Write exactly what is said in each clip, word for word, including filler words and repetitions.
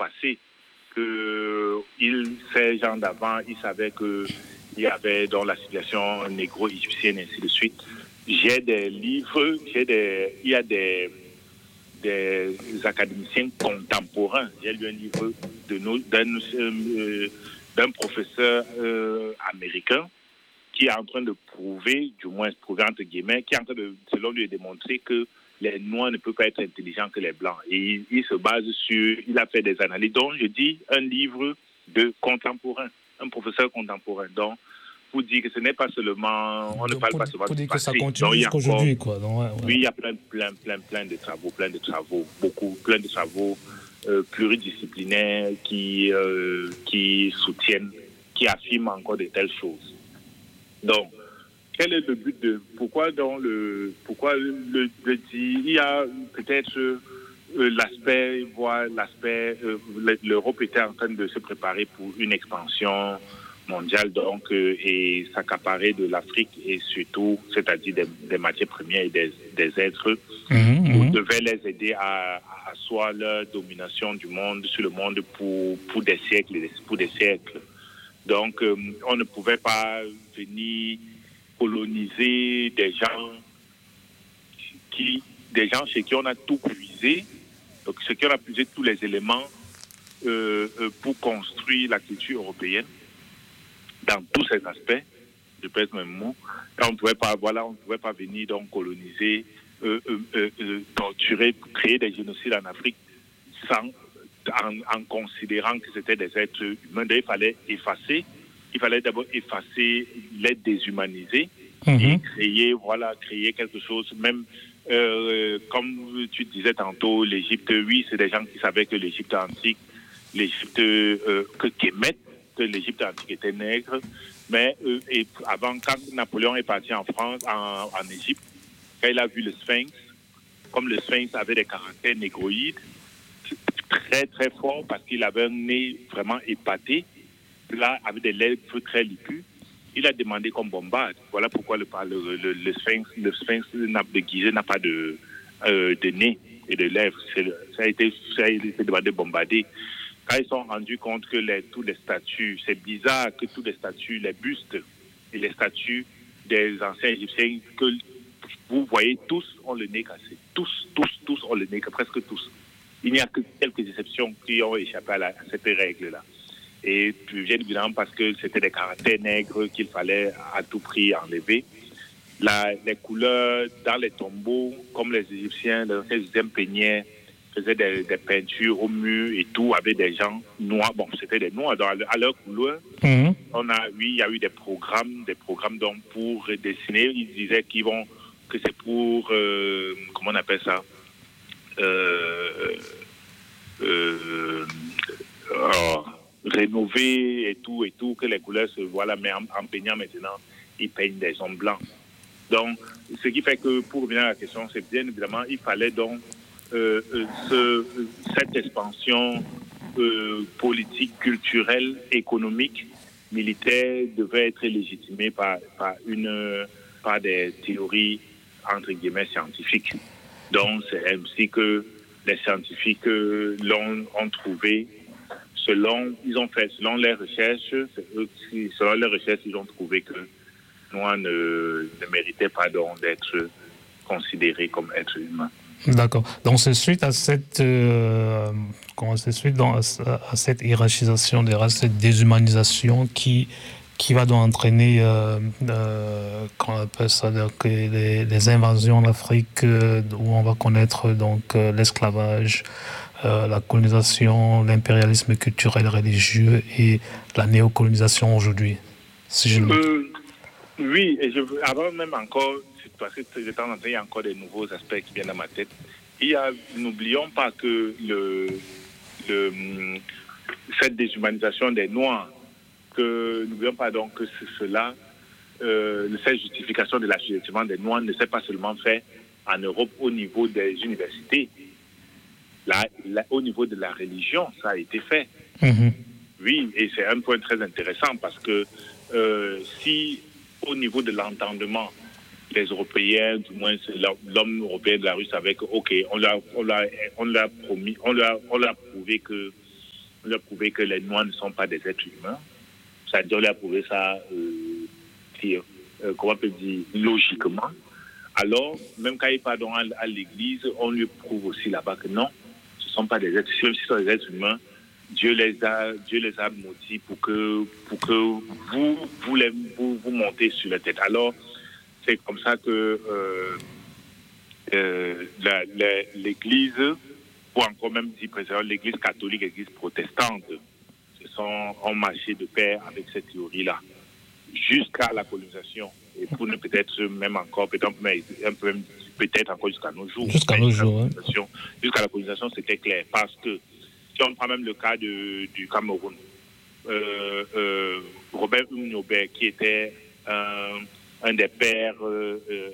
passé que il, ces gens d'avant, ils savaient que il y avait dans la situation négro-égyptienne et ainsi de suite. J'ai des livres, j'ai des, il y a des, des académiciens contemporains. J'ai lu un livre de nos, d'un, euh, d'un professeur euh, américain qui est en train de prouver, du moins prouver entre guillemets, qui est en train de, selon lui, démontrer que les Noirs ne peuvent pas être intelligents que les Blancs. Et il, il se base sur, il a fait des analyses. Donc, je dis un livre de contemporain, un professeur contemporain. Donc, pour dire que ce n'est pas seulement, on ne parle pour, pas seulement pour du dire passé. que ça continue Donc, jusqu'à aujourd'hui, quoi. Donc, ouais, ouais. Oui, il y a plein, plein, plein, plein de travaux, plein de travaux, beaucoup, plein de travaux euh, pluridisciplinaires qui, euh, qui soutiennent, qui affirment encore de telles choses. Donc, quel est le but de pourquoi dans le pourquoi le, le dit il y a peut-être euh, l'aspect voit l'aspect euh, l'Europe était en train de se préparer pour une expansion mondiale donc euh, et s'accaparer de l'Afrique et surtout c'est-à-dire des, des matières premières et des, des êtres Mmh, on mmh. devait les aider à, à asseoir leur domination du monde sur le monde pour pour des siècles et pour des siècles. Donc euh, on ne pouvait pas venir coloniser des gens qui, des gens chez qui on a tout puisé, donc chez qui on a puisé tous les éléments euh, euh, pour construire la culture européenne dans tous ses aspects. Je pèse mes mots. Et on pouvait pas, voilà, on pouvait pas venir donc coloniser, euh, euh, euh, euh, torturer, créer des génocides en Afrique sans en, en considérant que c'était des êtres humains. Il fallait effacer. Il fallait d'abord effacer, les déshumaniser Mmh. et créer, voilà, créer quelque chose. Même euh, comme tu disais tantôt, l'Égypte, oui, c'est des gens qui savaient que l'Égypte antique, l'Égypte euh, que Kémet, que l'Égypte antique était nègre. Mais euh, et avant, quand Napoléon est parti en France, en, en Égypte, quand il a vu le Sphinx, comme le Sphinx avait des caractères négroïdes, très très fort parce qu'il avait un nez vraiment épaté, là, avec des lèvres très lipues, il a demandé qu'on bombarde. Voilà pourquoi le, le, le, le Sphinx, le Sphinx de Gizeh n'a pas de, euh, de nez et de lèvres. C'est, ça, a été, ça a été demandé de bombarder. Quand ils sont rendus compte que les, tous les statues, c'est bizarre que tous les statues, les bustes et les statues des anciens Égyptiens, que vous voyez tous ont le nez cassé. Tous, tous, tous ont le nez cassé, presque tous. Il n'y a que quelques exceptions qui ont échappé à, la, à cette règle-là. Et bien évidemment parce que c'était des caractères nègres qu'il fallait à tout prix enlever. La, les couleurs dans les tombeaux, comme les Égyptiens, les anciens Égyptiens peignaient, faisaient des, des peintures au mur et tout, avec des gens noirs. Bon, c'était des noirs dans, à leur couleur. Mmh. On a, oui, il y a eu des programmes, des programmes donc pour dessiner. Ils disaient qu'ils vont, que c'est pour, euh, comment on appelle ça, euh, euh, oh, rénover et tout, et tout, que les couleurs se voilà, mais en, en peignant maintenant, ils peignent des hommes blancs. Donc, ce qui fait que, pour revenir à la question, c'est bien évidemment, il fallait donc euh, ce, cette expansion euh, politique, culturelle, économique, militaire devait être légitimée par, par, une, par des théories, entre guillemets, scientifiques. Donc, c'est ainsi que les scientifiques euh, l'ont ont trouvé. Selon, ils ont fait, selon les recherches, eux qui, selon les recherches, ils ont trouvé que Noirs ne, ne méritaient pas donc d'être considérés comme êtres humains. D'accord. Donc c'est suite à cette, euh, comment c'est suite dans, à cette hiérarchisation des races, cette déshumanisation qui qui va donc entraîner, euh, euh, qu'on appelle ça, donc, les, les invasions en Afrique, euh, où on va connaître donc euh, l'esclavage, euh, la colonisation, l'impérialisme culturel, religieux et la néocolonisation aujourd'hui. Si je ne... euh, oui, et je veux, avant même encore, parce que de temps en temps, il y a encore des nouveaux aspects qui viennent dans ma tête. Il y a, n'oublions pas que le, le, cette déshumanisation des Noirs, que n'oublions pas donc que cela, euh, cette justification de l'assujettissement des Noirs ne s'est pas seulement fait en Europe au niveau des universités. Là, là, au niveau de la religion, ça a été fait. Mmh. Oui, et c'est un point très intéressant parce que euh, si au niveau de l'entendement, les Européens, du moins l'homme européen de la rue savait que, ok, on l'a, on l'a, on l'a promis, on l'a, on l'a prouvé que on lui a prouvé que les Noirs ne sont pas des êtres humains. C'est-à-dire, on lui a prouvé ça, euh, qui, euh, comment on peut dire, logiquement. Alors, même quand il part donc à, à l'église, on lui prouve aussi là-bas que non, ce ne sont pas des êtres, même si ce sont des êtres humains, Dieu les a, Dieu les a maudits pour que, pour que vous, vous, les, vous, vous montez sur la tête. Alors, c'est comme ça que euh, euh, la, la, l'Église, ou encore même dit président, l'Église catholique et l'Église protestante, se sont ont marché de pair avec cette théorie-là, jusqu'à la colonisation. Et pour ne peut-être même encore, peut-être un peu, peut-être encore jusqu'à nos jours. Jusqu'à nos jours. Jusqu'à la colonisation, c'était clair. Parce que, si on prend même le cas de, du Cameroun, euh, euh, Robert Oumniobé, qui était un, un des pères euh, euh,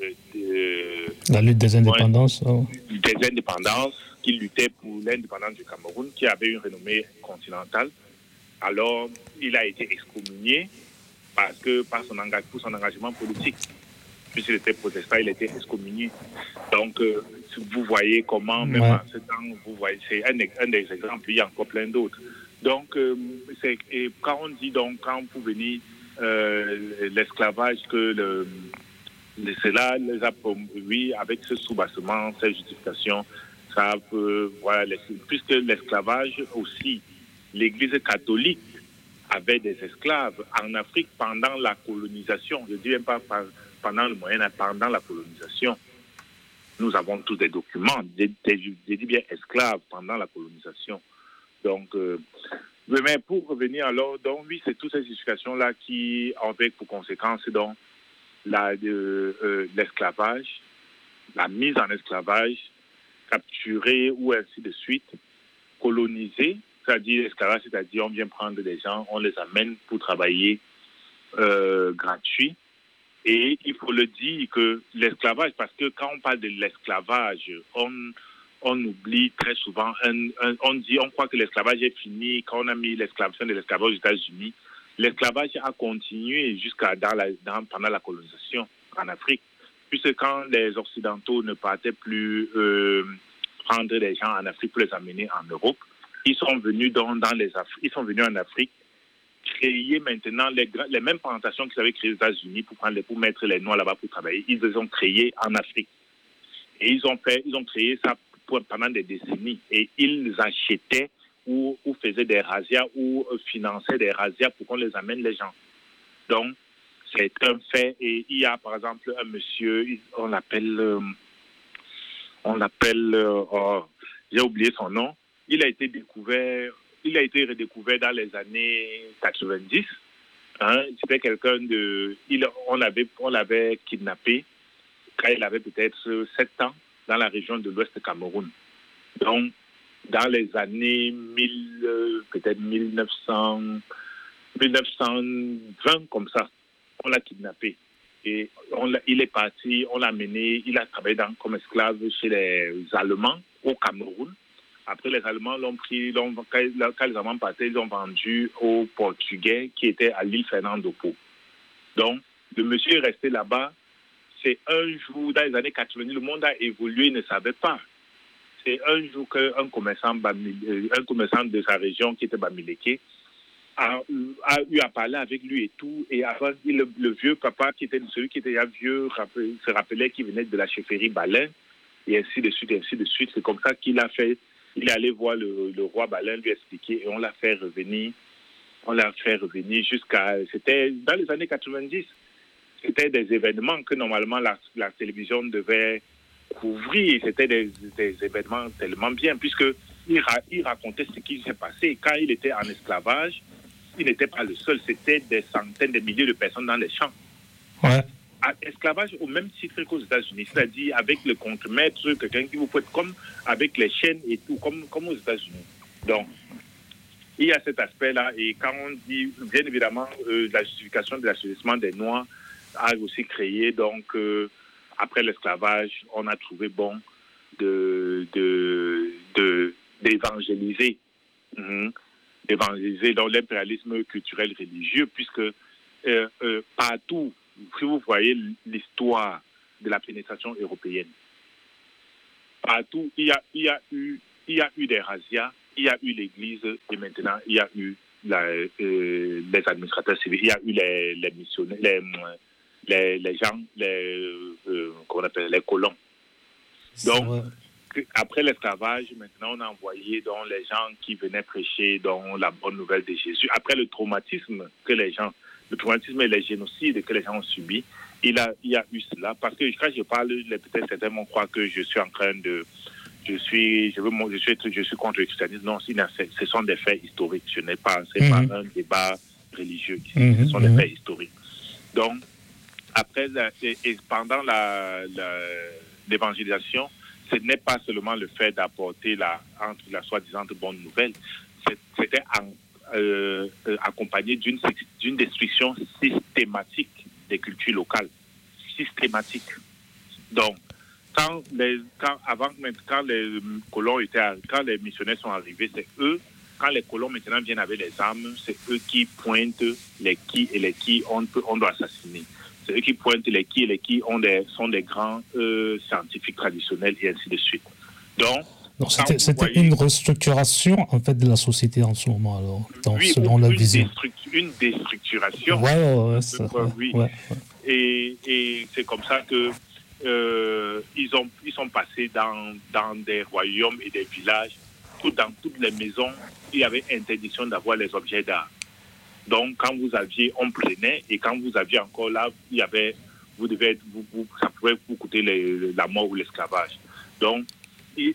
de la lutte des indépendances. Ouais, oh. Des indépendances, qui luttait pour l'indépendance du Cameroun, qui avait une renommée continentale. Alors, il a été excommunié parce que, par son engagement, pour son engagement politique. Puisqu'il était protestant, il était excommunié. Donc, euh, vous voyez comment, même ouais. en ce temps, vous voyez, c'est un, un des exemples, il y a encore plein d'autres. Donc, euh, c'est, et quand on dit, donc, quand vous venez, euh, l'esclavage, que le, le, cela les a promués avec ce soubassement, cette justification, ça peut, voilà, les, puisque l'esclavage aussi, l'Église catholique avait des esclaves en Afrique pendant la colonisation. Je ne dis même pas par, pendant le Moyen-Âge, pendant la colonisation. Nous avons tous des documents, des, des, des, des bien esclaves pendant la colonisation. Donc, euh, mais pour revenir alors, donc oui, c'est toutes ces justifications-là qui ont pour conséquence donc la, euh, euh, l'esclavage, la mise en esclavage, capturer ou ainsi de suite, coloniser, c'est-à-dire l'esclavage, c'est-à-dire on vient prendre des gens, on les amène pour travailler euh, gratuit. Et il faut le dire que l'esclavage, parce que quand on parle de l'esclavage, on, on oublie très souvent, un, un, on dit, on croit que l'esclavage est fini quand on a mis l'esclavage de l'esclavage aux États-Unis. L'esclavage a continué jusqu'à dans la, dans, pendant la colonisation en Afrique, puisque quand les Occidentaux ne partaient plus euh, prendre des gens en Afrique pour les amener en Europe, ils sont venus dans, dans les Afri- ils sont venus en Afrique créer maintenant les, les mêmes plantations qu'ils avaient créées aux États-Unis pour prendre les, pour mettre les Noirs là-bas pour travailler. Ils les ont créées en Afrique. Et ils ont fait, ils ont créé ça pour, pendant des décennies. Et ils achetaient ou, ou faisaient des razzias ou finançaient des razzias pour qu'on les amène les gens. Donc, c'est un fait. Et il y a, par exemple, un monsieur, on l'appelle, euh, on l'appelle, euh, oh, j'ai oublié son nom. Il a été découvert, il a été redécouvert dans les années quatre-vingt-dix. Hein, c'était quelqu'un de, il, on l'avait, on l'avait kidnappé quand il avait peut-être sept ans dans la région de l'Ouest Cameroun. Donc, dans les années mille, peut-être mille neuf cents, mille neuf cent vingt comme ça, on l'a kidnappé. Et on l'a, il est parti, on l'a mené, il a travaillé dans, comme esclave chez les Allemands au Cameroun. Après, les Allemands l'ont pris, l'ont, quand, quand les Allemands partaient, ils l'ont vendu aux Portugais qui étaient à l'île Fernando Po. Donc, le monsieur est resté là-bas. C'est un jour, dans les années quatre-vingt-dix, le monde a évolué, il ne savait pas. C'est un jour qu'un commerçant, un commerçant de sa région qui était Bamileke a, a eu à parler avec lui et tout. Et avant, le, le vieux papa, qui était celui qui était vieux, se rappelait qu'il venait de la chefferie Balin, et ainsi de suite, et ainsi de suite. C'est comme ça qu'il a fait. Il est allé voir le, le roi Balin, lui expliquer, et on l'a fait revenir. On l'a fait revenir jusqu'à... C'était dans les années quatre-vingt-dix. C'était des événements que normalement la, la télévision devait couvrir. C'était des, des événements tellement bien, puisqu'il ra, il racontait ce qui s'est passé. Quand il était en esclavage, il n'était pas le seul. C'était des centaines de milliers de personnes dans les champs. Ouais. Esclavage au même titre qu'aux États-Unis, c'est-à-dire avec le contre-maître, quelqu'un qui vous peut, comme avec les chaînes et tout, comme, comme aux États-Unis. Donc, il y a cet aspect-là. Et quand on dit, bien évidemment, euh, la justification de l'assujettissement des Noirs a aussi créé, donc, euh, après l'esclavage, on a trouvé bon de, de, de, d'évangéliser, mm-hmm, d'évangéliser dans l'impérialisme culturel religieux, puisque euh, euh, partout, si vous voyez l'histoire de la pénétration européenne, partout, il y a, il y a, eu, il y a eu des razzias il y a eu l'Église et maintenant il y a eu la, euh, les administrateurs civils, il y a eu les, les missionnaires, les, les, les gens, les, euh, qu'on appelle les colons. Donc, après l'esclavage, maintenant on a envoyé donc, les gens qui venaient prêcher dans la bonne nouvelle de Jésus. Après le traumatisme que les gens, le traumatisme et les génocides que les gens ont subis, il, a, il y a eu cela. Parce que quand je parle, peut-être certains vont croire que je suis en train de... Je suis, je, veux, je, suis, je suis contre le christianisme. Non, ce sont des faits historiques. Ce n'est pas, c'est mm-hmm. pas un débat religieux ici. Mm-hmm. Ce sont des faits historiques. Donc, après, et, et pendant la, la, l'évangélisation, ce n'est pas seulement le fait d'apporter la, entre la soi-disant bonne nouvelle, c'était en, euh, accompagné d'une, d'une destruction systématique des cultures locales. Systématique. Donc, Quand les, quand, avant, quand les colons étaient, quand les missionnaires sont arrivés, c'est eux, quand les colons maintenant viennent avec les armes, c'est eux qui pointent les qui et les qui on, peut, on doit assassiner. C'est eux qui pointent les qui et les qui ont des, sont des grands euh, scientifiques traditionnels et ainsi de suite. Donc, Donc c'était, c'était voyez, une restructuration en fait de la société en ce moment alors, dans, oui, selon une, la une vision. Déstruct, une déstructuration. Ouais, ouais, ouais, ça, euh, oui. ouais, ouais. Et, et c'est comme ça que Euh, ils, ont, ils sont passés dans, dans des royaumes et des villages. Tout, dans toutes les maisons, il y avait interdiction d'avoir les objets d'art. Donc, quand vous aviez, on prenait, et quand vous aviez encore là, il y avait, vous devez, vous, vous, ça pouvait vous coûter les, la mort ou l'esclavage. Donc, et,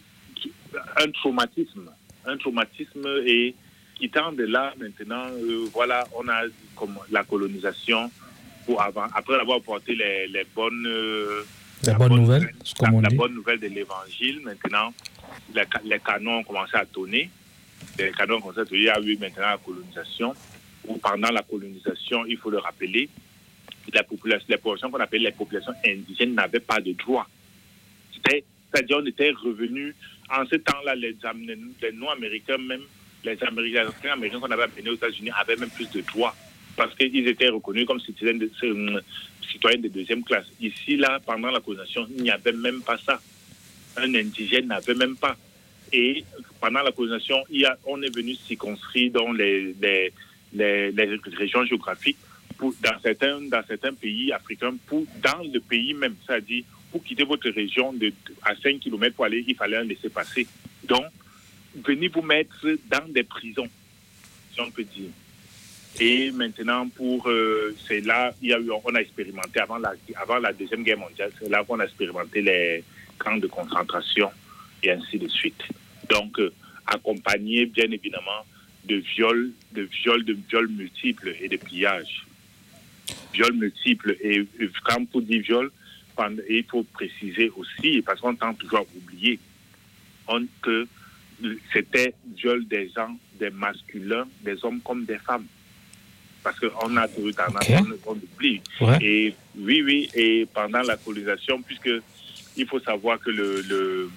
un traumatisme, un traumatisme, et quittant de là, maintenant, euh, voilà, on a comme la colonisation, pour avant, après avoir porté les, les bonnes... Euh, La, la, bonne bonne nouvelle, la, on la dit. bonne nouvelle de l'évangile, maintenant, les, les canons ont commencé à tonner. Les canons ont commencé à tonner. Il y a eu maintenant la colonisation. Où pendant la colonisation, il faut le rappeler, la population, les populations qu'on appelle les populations indigènes n'avaient pas de droit. C'était, c'est-à-dire, on était revenus, en ce temps-là, les, les non-américains, même les Américains, les Américains qu'on avait amenés aux États-Unis avaient même plus de droits. Parce qu'ils étaient reconnus comme citoyens de, citoyens de deuxième classe. Ici, là, pendant la colonisation, il n'y avait même pas ça. Un indigène n'avait même pas. Et pendant la colonisation, il y a, on est venu circonscrire dans les, les, les, les régions géographiques pour, dans, certains, dans certains pays africains, pour, dans le pays même. C'est-à-dire, pour quitter votre région de, à cinq kilomètres pour aller, il fallait un laisser-passer. Donc, venez vous mettre dans des prisons, si on peut dire. Et maintenant, pour euh, c'est là, il y a eu, on a expérimenté avant la, avant la Deuxième Guerre mondiale, c'est là qu'on a expérimenté les camps de concentration et ainsi de suite. Donc, euh, accompagné bien évidemment de viols, de viols, de viols multiples et de pillages. Viols multiples et quand on dit viol, il faut préciser aussi, parce qu'on tend toujours à oublier, on, que c'était viol des gens, des masculins, des hommes comme des femmes. Parce qu'on a toujours tendance, okay. on, on oublie. Ouais. Et oui, oui, et pendant la colonisation, puisque il faut savoir que le, le,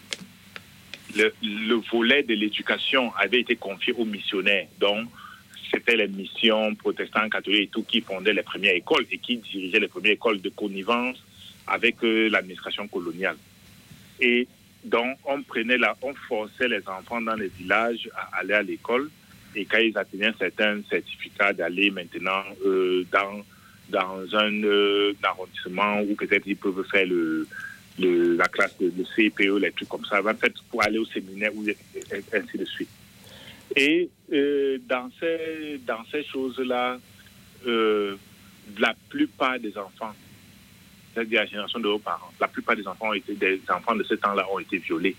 le, le volet de l'éducation avait été confié aux missionnaires. Donc, c'était les missions protestantes, catholiques et tout qui fondaient les premières écoles et qui dirigeaient les premières écoles de connivence avec euh, l'administration coloniale. Et donc, on prenait la, on forçait les enfants dans les villages à aller à l'école. Et quand ils atteignaient certains certificats d'aller maintenant euh, dans, dans un euh, arrondissement où peut-être ils peuvent faire le, le, la classe de le C P E, les trucs comme ça, en fait, pour aller au séminaire ou ainsi de suite. Et euh, dans, ces, dans ces choses-là, euh, la plupart des enfants, c'est-à-dire la génération de vos parents, la plupart des enfants ont été, des enfants de ce temps-là ont été violés.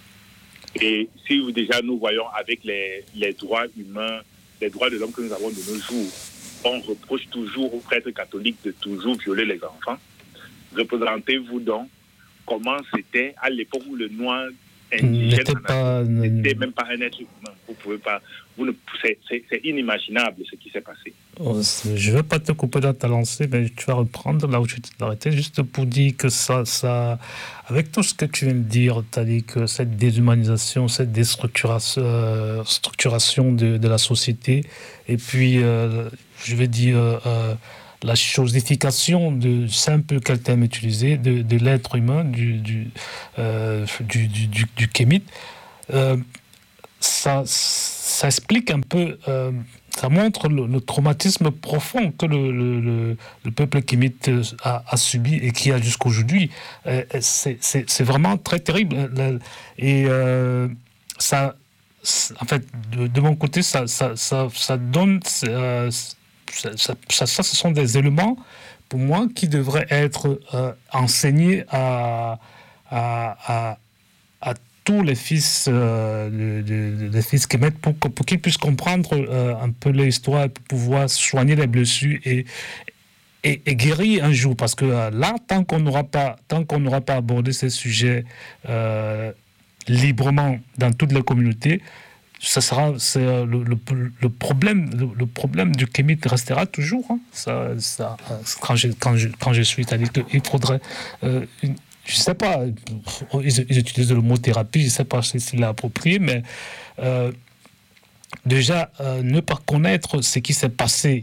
Et si vous, déjà nous voyons avec les, les droits humains, les droits de l'homme que nous avons de nos jours, on reproche toujours aux prêtres catholiques de toujours violer les enfants. Représentez-vous donc comment c'était à l'époque où le noir indigène n'était pas, n'était même pas un être humain. Vous pouvez pas, vous ne, c'est, c'est, c'est inimaginable ce qui s'est passé. Je ne veux pas te couper dans ta lancée, mais tu vas reprendre là où tu t'es arrêté, juste pour dire que ça, ça, avec tout ce que tu viens de dire, tu as dit que cette déshumanisation, cette déstructuration euh, structuration de, de la société, et puis, euh, je vais dire, euh, la chosification, de, c'est un peu quel terme utiliser, de, de l'être humain, du, du, euh, du, du, du, du kémite. Euh, ça, ça explique un peu, euh, ça montre le, le traumatisme profond que le, le, le, le peuple kémite a, a subi et qui a jusqu'aujourd'hui. Euh, c'est, c'est, c'est vraiment très terrible. Et euh, ça, en fait, de, de mon côté, ça, ça, ça, ça donne, euh, ça, ça, ça, ça, ce sont des éléments pour moi qui devraient être euh, enseignés à, à, à à tous les fils, euh, de, de, de fils kémètes pour, pour qu'ils puissent comprendre euh, un peu l'histoire et pour pouvoir soigner les blessures et, et, et guérir un jour. Parce que euh, là, tant qu'on n'aura pas, tant qu'on n'aura pas abordé ces sujets euh, librement dans toutes les communautés, ça sera, c'est, euh, le, le, le, problème, le, le problème du kémite restera toujours. Hein. Ça, ça, quand, je, quand, je, quand je suis, c'est-à-dire qu'il faudrait euh, une, je ne sais pas, ils, ils utilisent le mot thérapie, je ne sais pas si c'est approprié, mais euh, déjà, euh, ne pas connaître ce qui s'est passé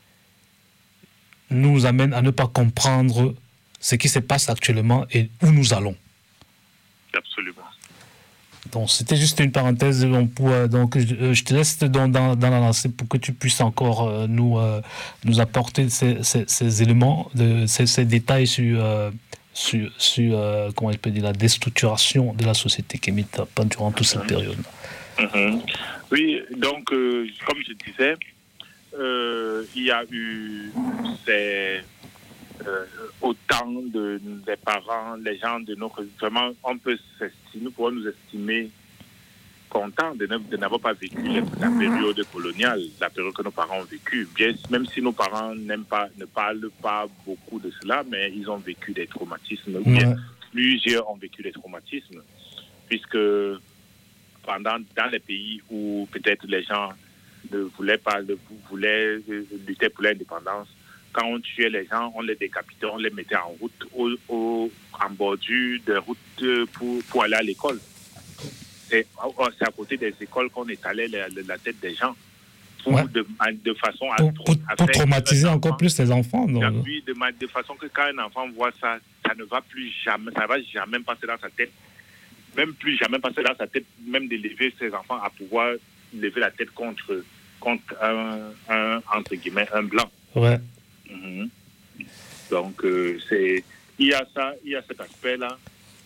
nous amène à ne pas comprendre ce qui se passe actuellement et où nous allons. Absolument. Donc, c'était juste une parenthèse. Donc, donc je, je te laisse dans, dans, dans la lancée pour que tu puisses encore euh, nous, euh, nous apporter ces, ces, ces éléments, de, ces, ces détails sur... Euh, sur, sur euh, comment je peux dire, la déstructuration de la société kémite durant toute cette période. Mm-hmm. Oui, donc, euh, comme je disais, euh, il y a eu ces, euh, autant de, des parents, les gens de notre... Vraiment, on peut s'estimer, nous pouvons nous estimer contents de, de n'avoir pas vécu la période coloniale, la période que nos parents ont vécue. Bien, même si nos parents n'aiment pas, ne parlent pas beaucoup de cela, mais ils ont vécu des traumatismes. Ouais. Bien, plusieurs ont vécu des traumatismes, puisque pendant, dans les pays où peut-être les gens ne voulaient pas, ne voulaient lutter pour l'indépendance, quand on tuait les gens, on les décapitait, on les mettait en route, au, au, en bordure de route pour, pour aller à l'école. C'est, c'est à côté des écoles qu'on étalait la, la tête des gens pour ouais. de, de façon à, pour, pour, à pour traumatiser encore plus les enfants. Donc. Oui, de, de façon que quand un enfant voit ça, ça ne va plus jamais, ça ne va jamais passer dans sa tête, même plus jamais passer dans sa tête, même de lever ses enfants à pouvoir lever la tête contre, contre un, un, entre guillemets, un blanc. Ouais. Mm-hmm. Donc, euh, c'est, il y a ça, il y a cet aspect-là.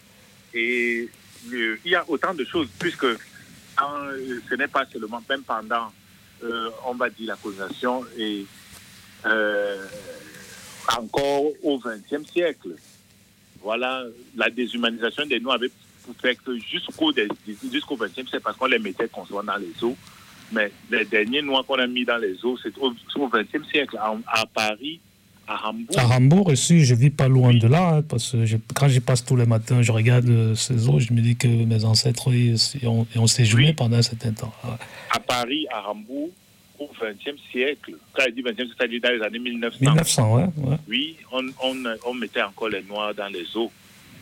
Et euh, il y a autant de choses, puisque quand, euh, ce n'est pas seulement, même pendant, euh, on va dire, la colonisation, et euh, encore au vingtième siècle, voilà, la déshumanisation des Noirs avait fait que jusqu'au, jusqu'au vingtième siècle, parce qu'on les mettait constamment dans les eaux, mais les derniers Noirs qu'on a mis dans les eaux, c'est au, au vingtième siècle, à, à Paris, à Hambourg. À Hambourg aussi, je vis pas loin oui. de là, hein, parce que je, quand j'y passe tous les matins, je regarde euh, ces eaux, je me dis que mes ancêtres, ils, on, on s'est joué oui. pendant un certain temps. Ouais. À Paris, à Hambourg, au vingtième siècle, quand je dis vingtième, c'est-à-dire dans les années mille neuf cents. mille neuf cents, ouais. ouais. Oui, on, on, on mettait encore les Noirs dans les eaux.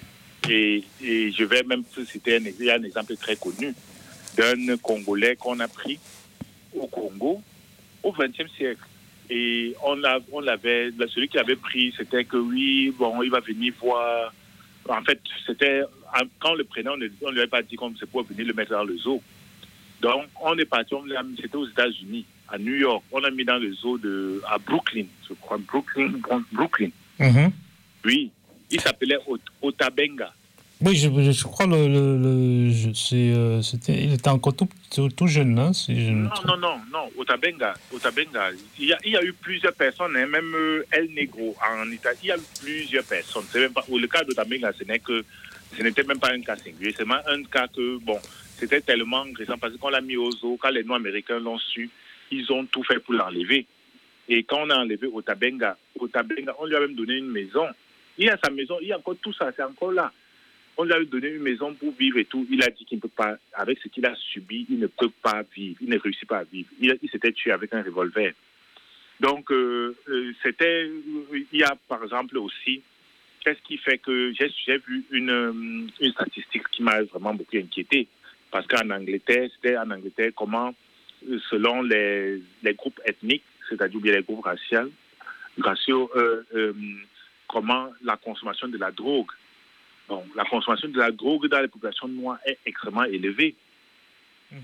Et, et je vais même citer un, il y a un exemple très connu d'un Congolais qu'on a pris au Congo au vingtième siècle. Et on, a, on l'avait, celui qui avait pris, c'était que oui, bon, il va venir voir. En fait, c'était, quand on le prenait, on ne lui avait pas dit qu'on se pouvait venir le mettre dans le zoo. Donc, on est parti, on l'a mis, c'était aux États-Unis, à New York. On l'a mis dans le zoo de, à Brooklyn, je crois, Brooklyn. Brooklyn. Mm-hmm. Oui, il s'appelait Otabenga. Oui, je, je crois le, le, le je, c'est, euh, c'était, il était encore tout, tout, tout jeune, hein, si je non, non, non, non, Otabenga, Otabenga. Il y a, il y a eu plusieurs personnes, hein, même euh, El Negro en Italie, il y a eu plusieurs personnes. C'est même pas, le cas d'Otabenga, ce n'est que, ce n'était même pas un cas singulier, c'est même un cas que, bon, c'était tellement récent parce qu'on l'a mis aux eaux, quand les Noirs américains l'ont su, ils ont tout fait pour l'enlever. Et quand on a enlevé Otabenga, Otabenga, on lui a même donné une maison. Il y a sa maison, il y a encore tout ça, c'est encore là. On lui a donné une maison pour vivre et tout. Il a dit qu'il ne peut pas, avec ce qu'il a subi, il ne peut pas vivre. Il ne réussit pas à vivre. Il, il s'était tué avec un revolver. Donc, euh, euh, c'était, il y a par exemple aussi, qu'est-ce qui fait que j'ai, j'ai vu une, une statistique qui m'a vraiment beaucoup inquiété. Parce qu'en Angleterre, c'était en Angleterre comment, selon les, les groupes ethniques, c'est-à-dire bien les groupes raciaux, raciaux euh, euh, comment la consommation de la drogue. Bon, la consommation de la drogue dans les populations noires est extrêmement élevée. Mm-hmm.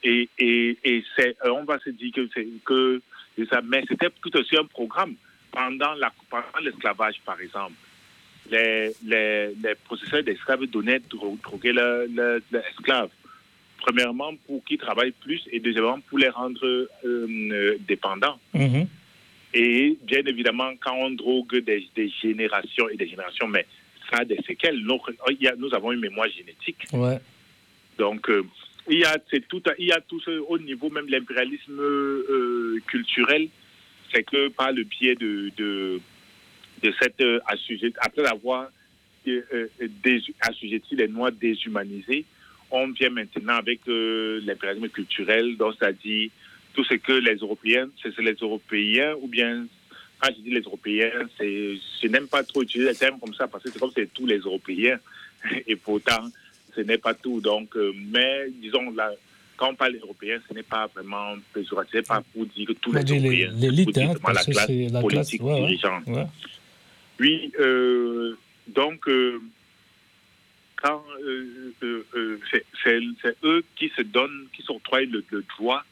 Et, et, et c'est, on va se dire que, c'est, que ça, mais c'était tout aussi un programme. Pendant, la, pendant l'esclavage, par exemple, les, les, les possesseurs d'esclaves donnaient droguer leurs leur, leur esclaves. Premièrement, pour qu'ils travaillent plus, et deuxièmement, pour les rendre euh, dépendants. Mm-hmm. Et bien évidemment, quand on drogue des, des générations et des générations, mais ça a des séquelles. Nous, il y a, nous avons une mémoire génétique. Ouais. Donc, euh, il y a, c'est tout, il y a tout ce, au niveau même de l'impérialisme euh, culturel, c'est que par le biais de, de, de cette euh, assujetti, après avoir euh, des, assujetti les Noirs déshumanisés, on vient maintenant avec euh, l'impérialisme culturel, donc c'est-à-dire tout ce que les Européens, c'est, c'est les Européens, ou bien, quand je dis les Européens, c'est, je n'aime pas trop utiliser les termes comme ça, parce que c'est comme c'est tous les Européens, et pourtant, ce n'est pas tout. Donc, euh, mais disons, là, quand on parle européen, ce n'est pas vraiment péjoratif, pas pour dire que tous les les, Européens, l'élite, c'est hein, la classe c'est la politique classe, ouais, dirigeante. Ouais. Oui, euh, donc, euh, quand euh, euh, euh, c'est, c'est, c'est eux qui se donnent, qui s'octroient le, le droit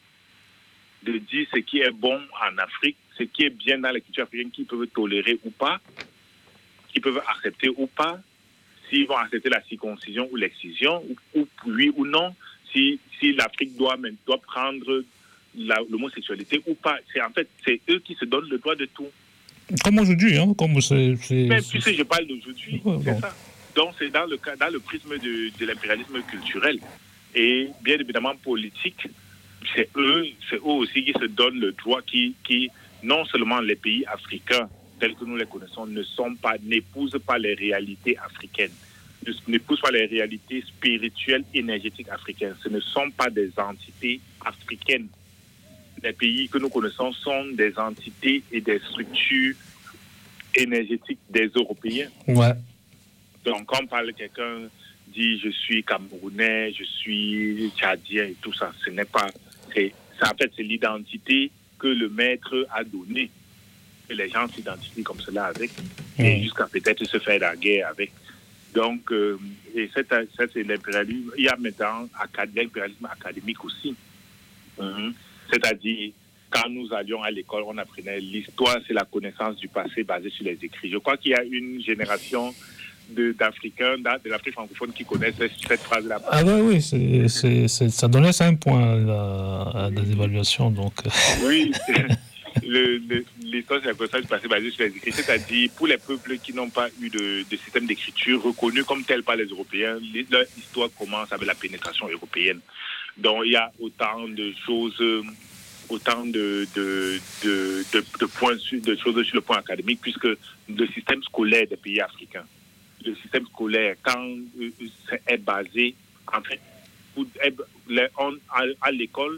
de dire ce qui est bon en Afrique, ce qui est bien dans la culture africaine, qu'ils peuvent tolérer ou pas, qu'ils peuvent accepter ou pas, s'ils vont accepter la circoncision ou l'excision, ou, ou oui ou non, si, si l'Afrique doit, doit prendre la, l'homosexualité ou pas. C'est, en fait, c'est eux qui se donnent le droit de tout. Comme aujourd'hui, hein, comme c'est... c'est Mais puisque je parle d'aujourd'hui, ouais, c'est bon. ça. Donc, c'est dans le, dans le prisme de, de l'impérialisme culturel. Et bien évidemment, politique, c'est eux, c'est eux aussi qui se donnent le droit, qui, qui non seulement les pays africains, tels que nous les connaissons, ne sont pas, n'épousent pas les réalités africaines, n'épousent pas les réalités spirituelles, énergétiques africaines. Ce ne sont pas des entités africaines. Les pays que nous connaissons sont des entités et des structures énergétiques des Européens. Ouais. Donc, quand on parle de quelqu'un dit je suis Camerounais, je suis Tchadien et tout ça, ce n'est pas... C'est, c'est, en fait, c'est l'identité que le maître a donnée. Et les gens s'identifient comme cela avec, mmh. et jusqu'à peut-être se faire la guerre avec. Donc, euh, et ça, c'est l'impérialisme. Il y a maintenant l'impérialisme académique aussi. Mmh. C'est-à-dire, quand nous allions à l'école, on apprenait l'histoire, c'est la connaissance du passé basée sur les écrits. Je crois qu'il y a une génération de, d'Africains, de l'Afrique francophone qui connaissent cette phrase-là. Ah bah oui, c'est, c'est, c'est, ça donnait cinq points à, à des évaluations. Donc. Oui, le, le, l'histoire, c'est la connaissance du passé basée sur les écrits. C'est-à-dire, pour les peuples qui n'ont pas eu de, de système d'écriture reconnu comme tel par les Européens, leur histoire commence avec la pénétration européenne. Donc, il y a autant de choses... autant de, de, de, de, de, points sur, de choses sur le point académique, puisque le système scolaire des pays africains, le système scolaire, quand euh, est basé, en fait, pour, on, à, à l'école,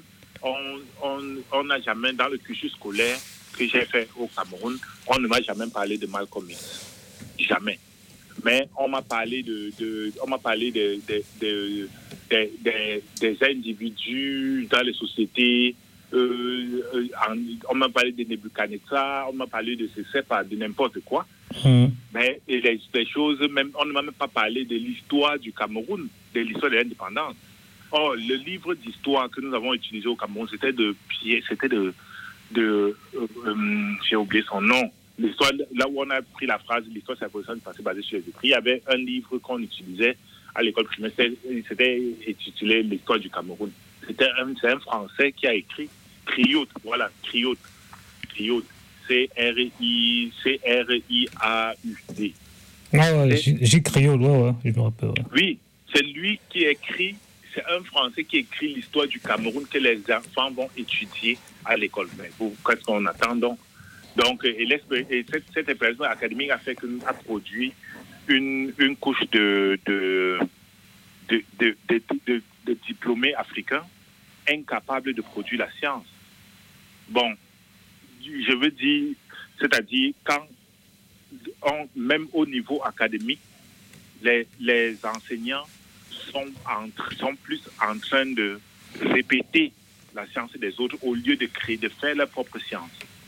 on n'a jamais, dans le cursus scolaire que j'ai fait au Cameroun, on ne m'a jamais parlé de Malcolm X. Jamais. Mais on m'a parlé de, de on m'a parlé de, de, de, de, de, des individus dans les sociétés. Euh, euh, on m'a parlé de Nebuchadnezzar, on m'a parlé de ce pas de n'importe quoi. Mmh. Mais et les, les choses, même, on ne m'a même pas parlé de l'histoire du Cameroun, de l'histoire de l'indépendance. Or, le livre d'histoire que nous avons utilisé au Cameroun, c'était de c'était de, de euh, euh, j'ai oublié son nom. L'histoire, là où on a pris la phrase, l'histoire c'est la connaissance du passé basée sur les écrits. Il y avait un livre qu'on utilisait à l'école primaire, c'était, c'était intitulé l'histoire du Cameroun. C'était un, c'est un Français qui a écrit Crioute, voilà, Crioute, Crioute, C R I C R I A U D. Ah ouais, j'ai, j'ai Crioute, ouais, ouais, je me rappelle. Ouais. Oui, c'est lui qui écrit, c'est un Français qui écrit l'histoire du Cameroun que les enfants vont étudier à l'école. Mais vous, qu'est-ce qu'on attend donc? Donc, et, et cette, cette expérience académique a fait que nous a produit une, une couche de, de, de, de, de, de, de, de diplômés africains incapables de produire la science. Bon, je veux dire, c'est-à-dire quand, on, même au niveau académique, les, les enseignants sont, en, sont plus en train de répéter la science des autres au lieu de créer, de faire leur propre science.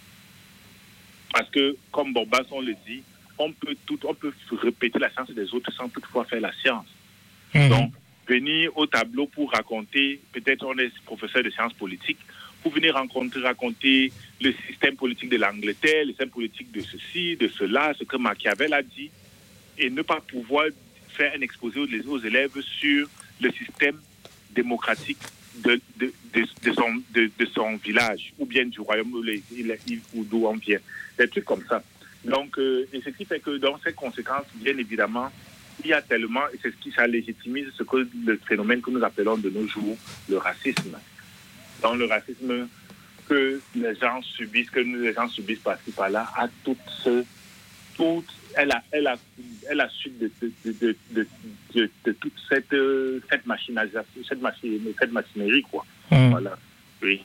Parce que, comme Borbas, on le dit, on peut, tout, on peut répéter la science des autres sans toutefois faire la science. Mmh. Donc, venir au tableau pour raconter, peut-être on est professeur de sciences politiques, pour venir rencontrer, raconter le système politique de l'Angleterre, le système politique de ceci, de cela, ce que Machiavel a dit, et ne pas pouvoir faire un exposé aux, aux élèves sur le système démocratique de, de, de, de, son, de, de son village, ou bien du royaume où d'où on vient. Des trucs comme ça. Donc, euh, et ce qui fait que dans ces conséquences, bien évidemment, il y a tellement, et c'est ce qui ça légitimise ce que le phénomène que nous appelons de nos jours le racisme. Dans le racisme que les gens subissent, que nous, les gens subissent par-ci par-là, à toute ce, toute, elle a, elle a, elle a suite de, de, de, de, de, de, de toute cette, cette machinisation, cette, machine, cette machinerie, quoi. Mmh. Voilà. Oui.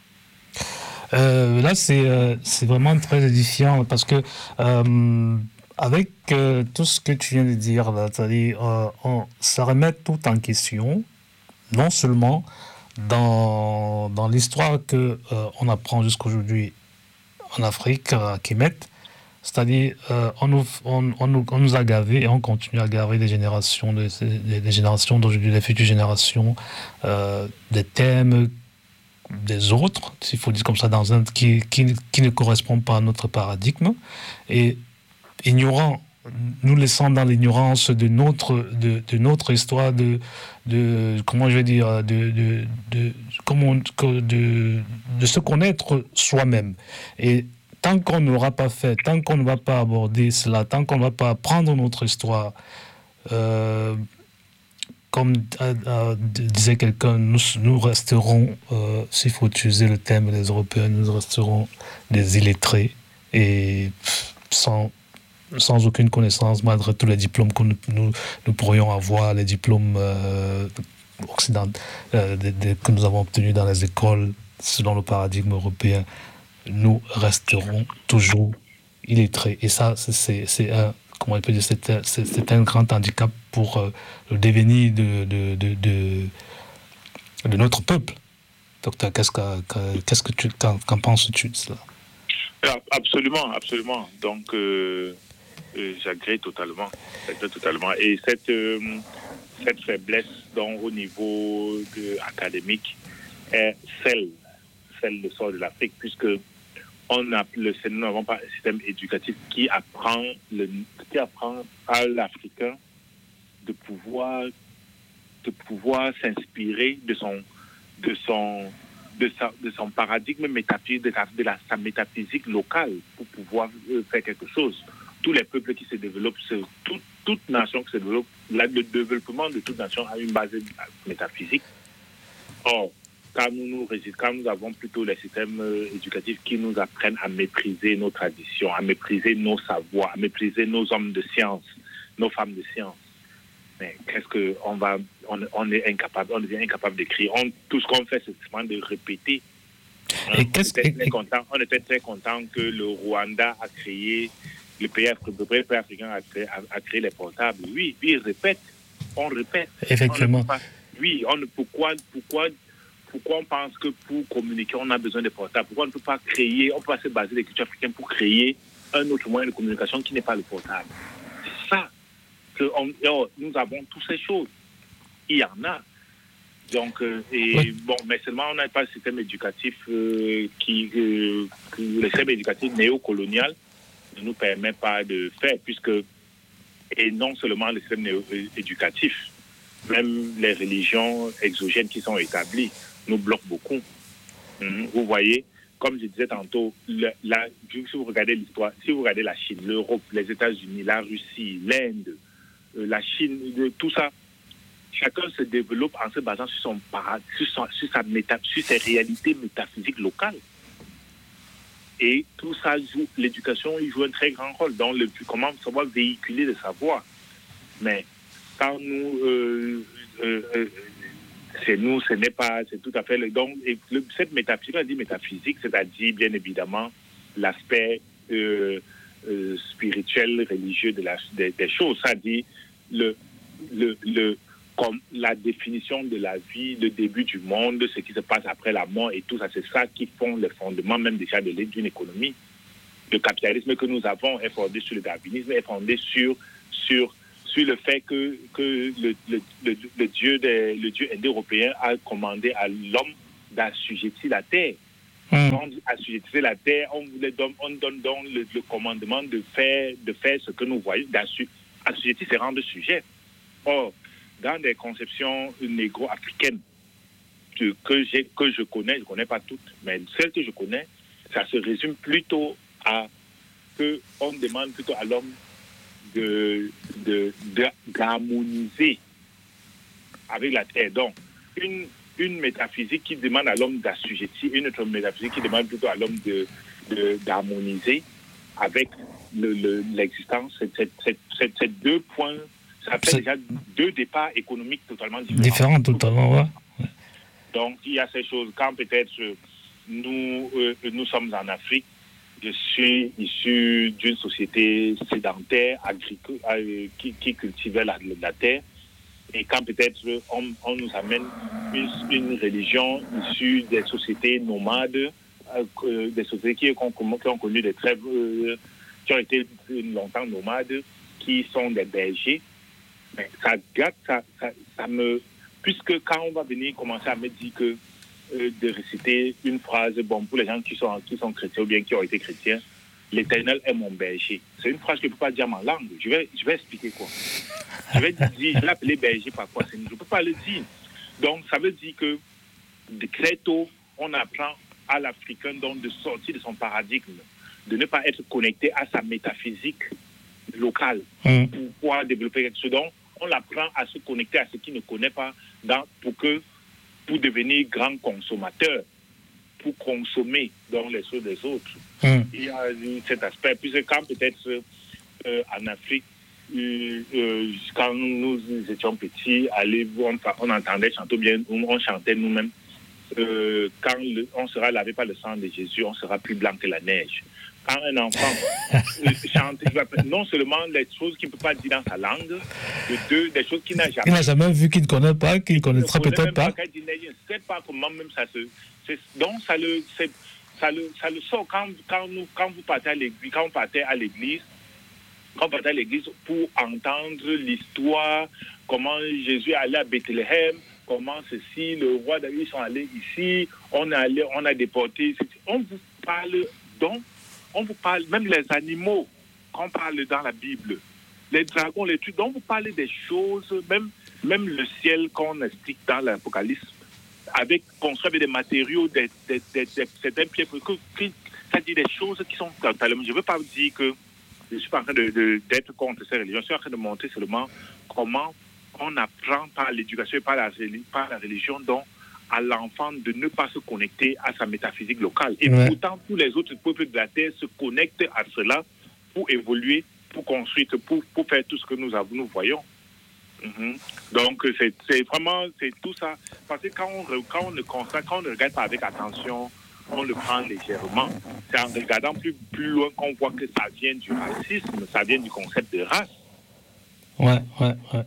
Euh, là, c'est, euh, c'est vraiment très édifiant parce que euh, avec euh, tout ce que tu viens de dire, là, c'est-à-dire, euh, on, ça remet tout en question, non seulement dans, dans l'histoire que euh, on apprend jusqu'aujourd'hui en Afrique, à Kemet, c'est-à-dire euh, on, nous, on, on, nous, on nous a gavés et on continue à gaver des générations, des, des, des générations d'aujourd'hui, des futures générations, euh, des thèmes des autres, s'il faut dire comme ça, dans un qui, qui, qui ne correspond pas à notre paradigme, et ignorant, nous laissant dans l'ignorance de notre, de, de notre histoire, de, de, comment je vais dire, de, de, de, comment, de, de se connaître soi-même. Et tant qu'on n'aura pas fait, tant qu'on ne va pas aborder cela, tant qu'on ne va pas prendre notre histoire, euh, comme euh, euh, disait quelqu'un, nous, nous resterons, euh, s'il faut utiliser le terme des Européens, nous resterons des illettrés et sans, sans aucune connaissance, malgré tous les diplômes que nous, nous, nous pourrions avoir, les diplômes euh, occidentaux euh, de, de, que nous avons obtenus dans les écoles, selon le paradigme européen, nous resterons toujours illettrés. Et ça, c'est, c'est un... comment on peut dire, c'est, c'est, c'est un grand handicap pour euh, le devenir de, de, de, de, de notre peuple. Docteur, qu'est-ce que, qu'est-ce que tu, qu'en, qu'en penses-tu de cela? Absolument, absolument. Donc, euh, euh, j'agrée totalement. J'agrée totalement. Et cette, euh, cette faiblesse donc, au niveau de, académique est celle, celle de sort de l'Afrique, puisque on a, le, nous n'avons pas un système éducatif qui apprend, le, qui apprend à l'Africain de pouvoir, de pouvoir s'inspirer de son, de son, de sa, de son paradigme métaphysique, de, de la, sa métaphysique locale pour pouvoir faire quelque chose. Tous les peuples qui se développent, tout, toute nation qui se développe, le développement de toute nation a une base métaphysique. Or, Quand nous, quand nous avons plutôt les systèmes éducatifs qui nous apprennent à maîtriser nos traditions, à maîtriser nos savoirs, à maîtriser nos hommes de science, nos femmes de science. Mais qu'est-ce que on va, on, on est incapable, on devient incapable d'écrire. On, tout ce qu'on fait, c'est simplement de répéter. Et on, qu'est-ce était que... très content, on était très content que le Rwanda a créé, le pays, le pays africain a créé, a, a créé les portables. Oui, oui, il répète, on répète. Effectivement. On pas, oui, on, pourquoi, pourquoi Pourquoi on pense que pour communiquer, on a besoin de portables? Pourquoi on ne peut pas créer, on ne peut pas se baser sur les cultures africaines pour créer un autre moyen de communication qui n'est pas le portable? C'est ça que on, oh, nous avons toutes ces choses. Il y en a. Donc, euh, et oui. bon, mais seulement on n'a pas le système éducatif euh, qui, euh, le système éducatif néocolonial ne nous permet pas de faire, puisque, et non seulement le système éducatif, même les religions exogènes qui sont établies nous bloquent beaucoup. Mmh. Vous voyez, comme je disais tantôt, le, la, si vous regardez l'histoire, si vous regardez la Chine, l'Europe, les États-Unis, la Russie, l'Inde, euh, la Chine, de, tout ça, chacun se développe en se basant sur son parade, sur, son, sur, sa méta, sur ses réalités métaphysiques locales. Et tout ça joue, l'éducation, il joue un très grand rôle dans le comment savoir véhiculer le savoir. Mais quand nous, euh, euh, euh, c'est nous, ce n'est pas, c'est tout à fait le donc et le, cette métaphysique, on dit métaphysique, c'est-à-dire bien évidemment l'aspect euh, euh, spirituel, religieux de la, des, des choses, c'est-à-dire le, le, le, comme la définition de la vie, le début du monde, ce qui se passe après la mort et tout ça, c'est ça qui font le fondement même déjà de d'une économie. Le capitalisme que nous avons est fondé sur le darwinisme, est fondé sur sur sur le fait que, que le, le, le, le Dieu des, le Dieu indo-européen a commandé à l'homme d'assujettir la terre. Mmh. Quand on assujettit la terre, on, voulait donne, on donne donc le, le commandement de faire, de faire ce que nous voyons. Assujettir, c'est rendre sujet. Or, dans des conceptions négro-africaines que, que, j'ai, que je connais, je ne connais pas toutes, mais celles que je connais, ça se résume plutôt à que on demande plutôt à l'homme de, de, de, d'harmoniser avec la terre. Donc, une, une métaphysique qui demande à l'homme d'assujettir, une autre métaphysique qui demande plutôt à l'homme de, de, d'harmoniser avec le, le, l'existence. C'est, c'est, c'est, c'est, c'est deux points, ça fait c'est... déjà deux départs économiques totalement différents. Différents, totalement, ouais. Donc, il y a ces choses. Quand peut-être nous, euh, nous sommes en Afrique, je suis issu d'une société sédentaire, agricole, euh, qui, qui cultivait la, la terre. Et quand peut-être on, on nous amène une, une religion issue des sociétés nomades, euh, des sociétés qui ont, qui ont connu des trêves, euh, qui ont été longtemps nomades, qui sont des bergers, mais ça gâte, ça, ça, ça me... Puisque quand on va venir commencer à me dire que euh, de réciter une phrase, bon, pour les gens qui sont, qui sont chrétiens ou bien qui ont été chrétiens, l'Éternel est mon berger. C'est une phrase que je ne peux pas dire en langue. Je vais, je vais expliquer quoi. Je vais dire, je vais l'appeler berger par quoi? Je ne peux pas le dire. Donc, ça veut dire que de très tôt, on apprend à l'Africain donc de sortir de son paradigme, de ne pas être connecté à sa métaphysique locale mmh. pour pouvoir développer quelque chose. Donc, on l'apprend à se connecter à ce qu'il ne connaît pas dans, pour, que, pour devenir grand consommateur, pour consommer dans les choses des autres. Mmh. Il y a cet aspect. Puisque quand peut-être euh, en Afrique, euh, euh, quand nous étions petits, allez, on, on entendait chanter bien, on chantait nous-mêmes. Euh, quand le, on sera lavé par le sang de Jésus, on sera plus blanc que la neige. Quand un enfant euh, chante, non seulement les choses qu'il ne peut pas dire dans sa langue, de deux, des choses qu'il n'a jamais, il n'a jamais vu, qu'il ne connaît pas, qu'il ne connaîtra peut-être pas. pas. Il ne sait pas comment même ça se... C'est, donc ça le, c'est, ça, le, ça le sort quand, quand, nous, quand vous partez à l'église, quand on partait à l'église, quand on partait à l'église pour entendre l'histoire, comment Jésus est allé à Bethléem, comment ceci, le roi David sont allés ici, on a, allé, on a déporté, on vous parle donc, on vous parle, même les animaux, qu'on parle dans la Bible, les dragons, les trucs, donc vous parlez des choses, même, même le ciel qu'on explique dans l'Apocalypse, avec construit avec des matériaux, des, des, des, des, certains pieds, ça dit des choses qui sont totalement... Je ne veux pas vous dire que je ne suis pas en train de, de, d'être contre ces religions, je suis en train de montrer seulement comment on apprend par l'éducation et par la, par la religion, donc à l'enfant de ne pas se connecter à sa métaphysique locale. Et ouais. Pourtant, tous les autres peuples de la Terre se connectent à cela pour évoluer, pour construire, pour, pour faire tout ce que nous, avons, nous voyons. Mm-hmm. Donc, c'est, c'est vraiment c'est tout ça. Parce que quand on, quand on ne constate, quand on ne regarde pas avec attention, on le prend légèrement. C'est en regardant plus, plus loin qu'on voit que ça vient du racisme, ça vient du concept de race. Ouais, ouais, ouais.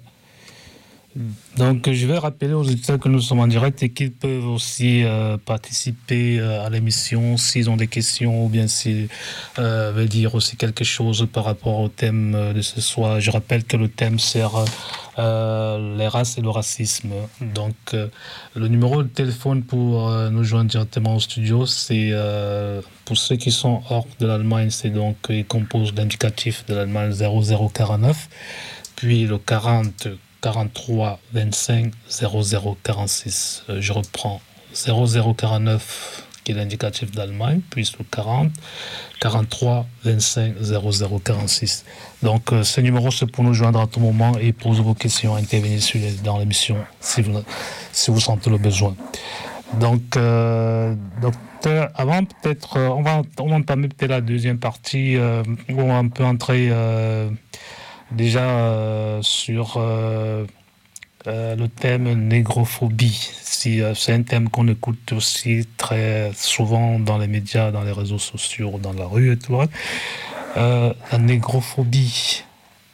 Donc, je vais rappeler aux auditeurs que nous sommes en direct et qu'ils peuvent aussi euh, participer euh, à l'émission s'ils ont des questions ou bien s'ils euh, veulent dire aussi quelque chose par rapport au thème de ce soir. Je rappelle que le thème sert euh, les races et le racisme. Donc, euh, le numéro de téléphone pour euh, nous joindre directement au studio, c'est euh, pour ceux qui sont hors de l'Allemagne, c'est donc ils composent l'indicatif de l'Allemagne zéro zéro quarante-neuf, puis le quarante quarante-trois vingt-cinq zéro zéro quarante-six. Euh, je reprends zéro zéro quarante-neuf qui est l'indicatif d'Allemagne, puis le quarante quarante-trois vingt-cinq zéro zéro quarante-six. Donc euh, ce numéro c'est pour nous joindre à tout moment et poser vos questions, intervenir sur les, dans l'émission si vous, si vous sentez le besoin. Donc, euh, docteur, avant peut-être, euh, on va on va entamer peut-être la deuxième partie euh, où on va un peu entrer euh, déjà euh, sur euh, euh, le thème négrophobie. Si, euh, c'est un thème qu'on écoute aussi très souvent dans les médias, dans les réseaux sociaux, dans la rue et tout. Euh, la négrophobie.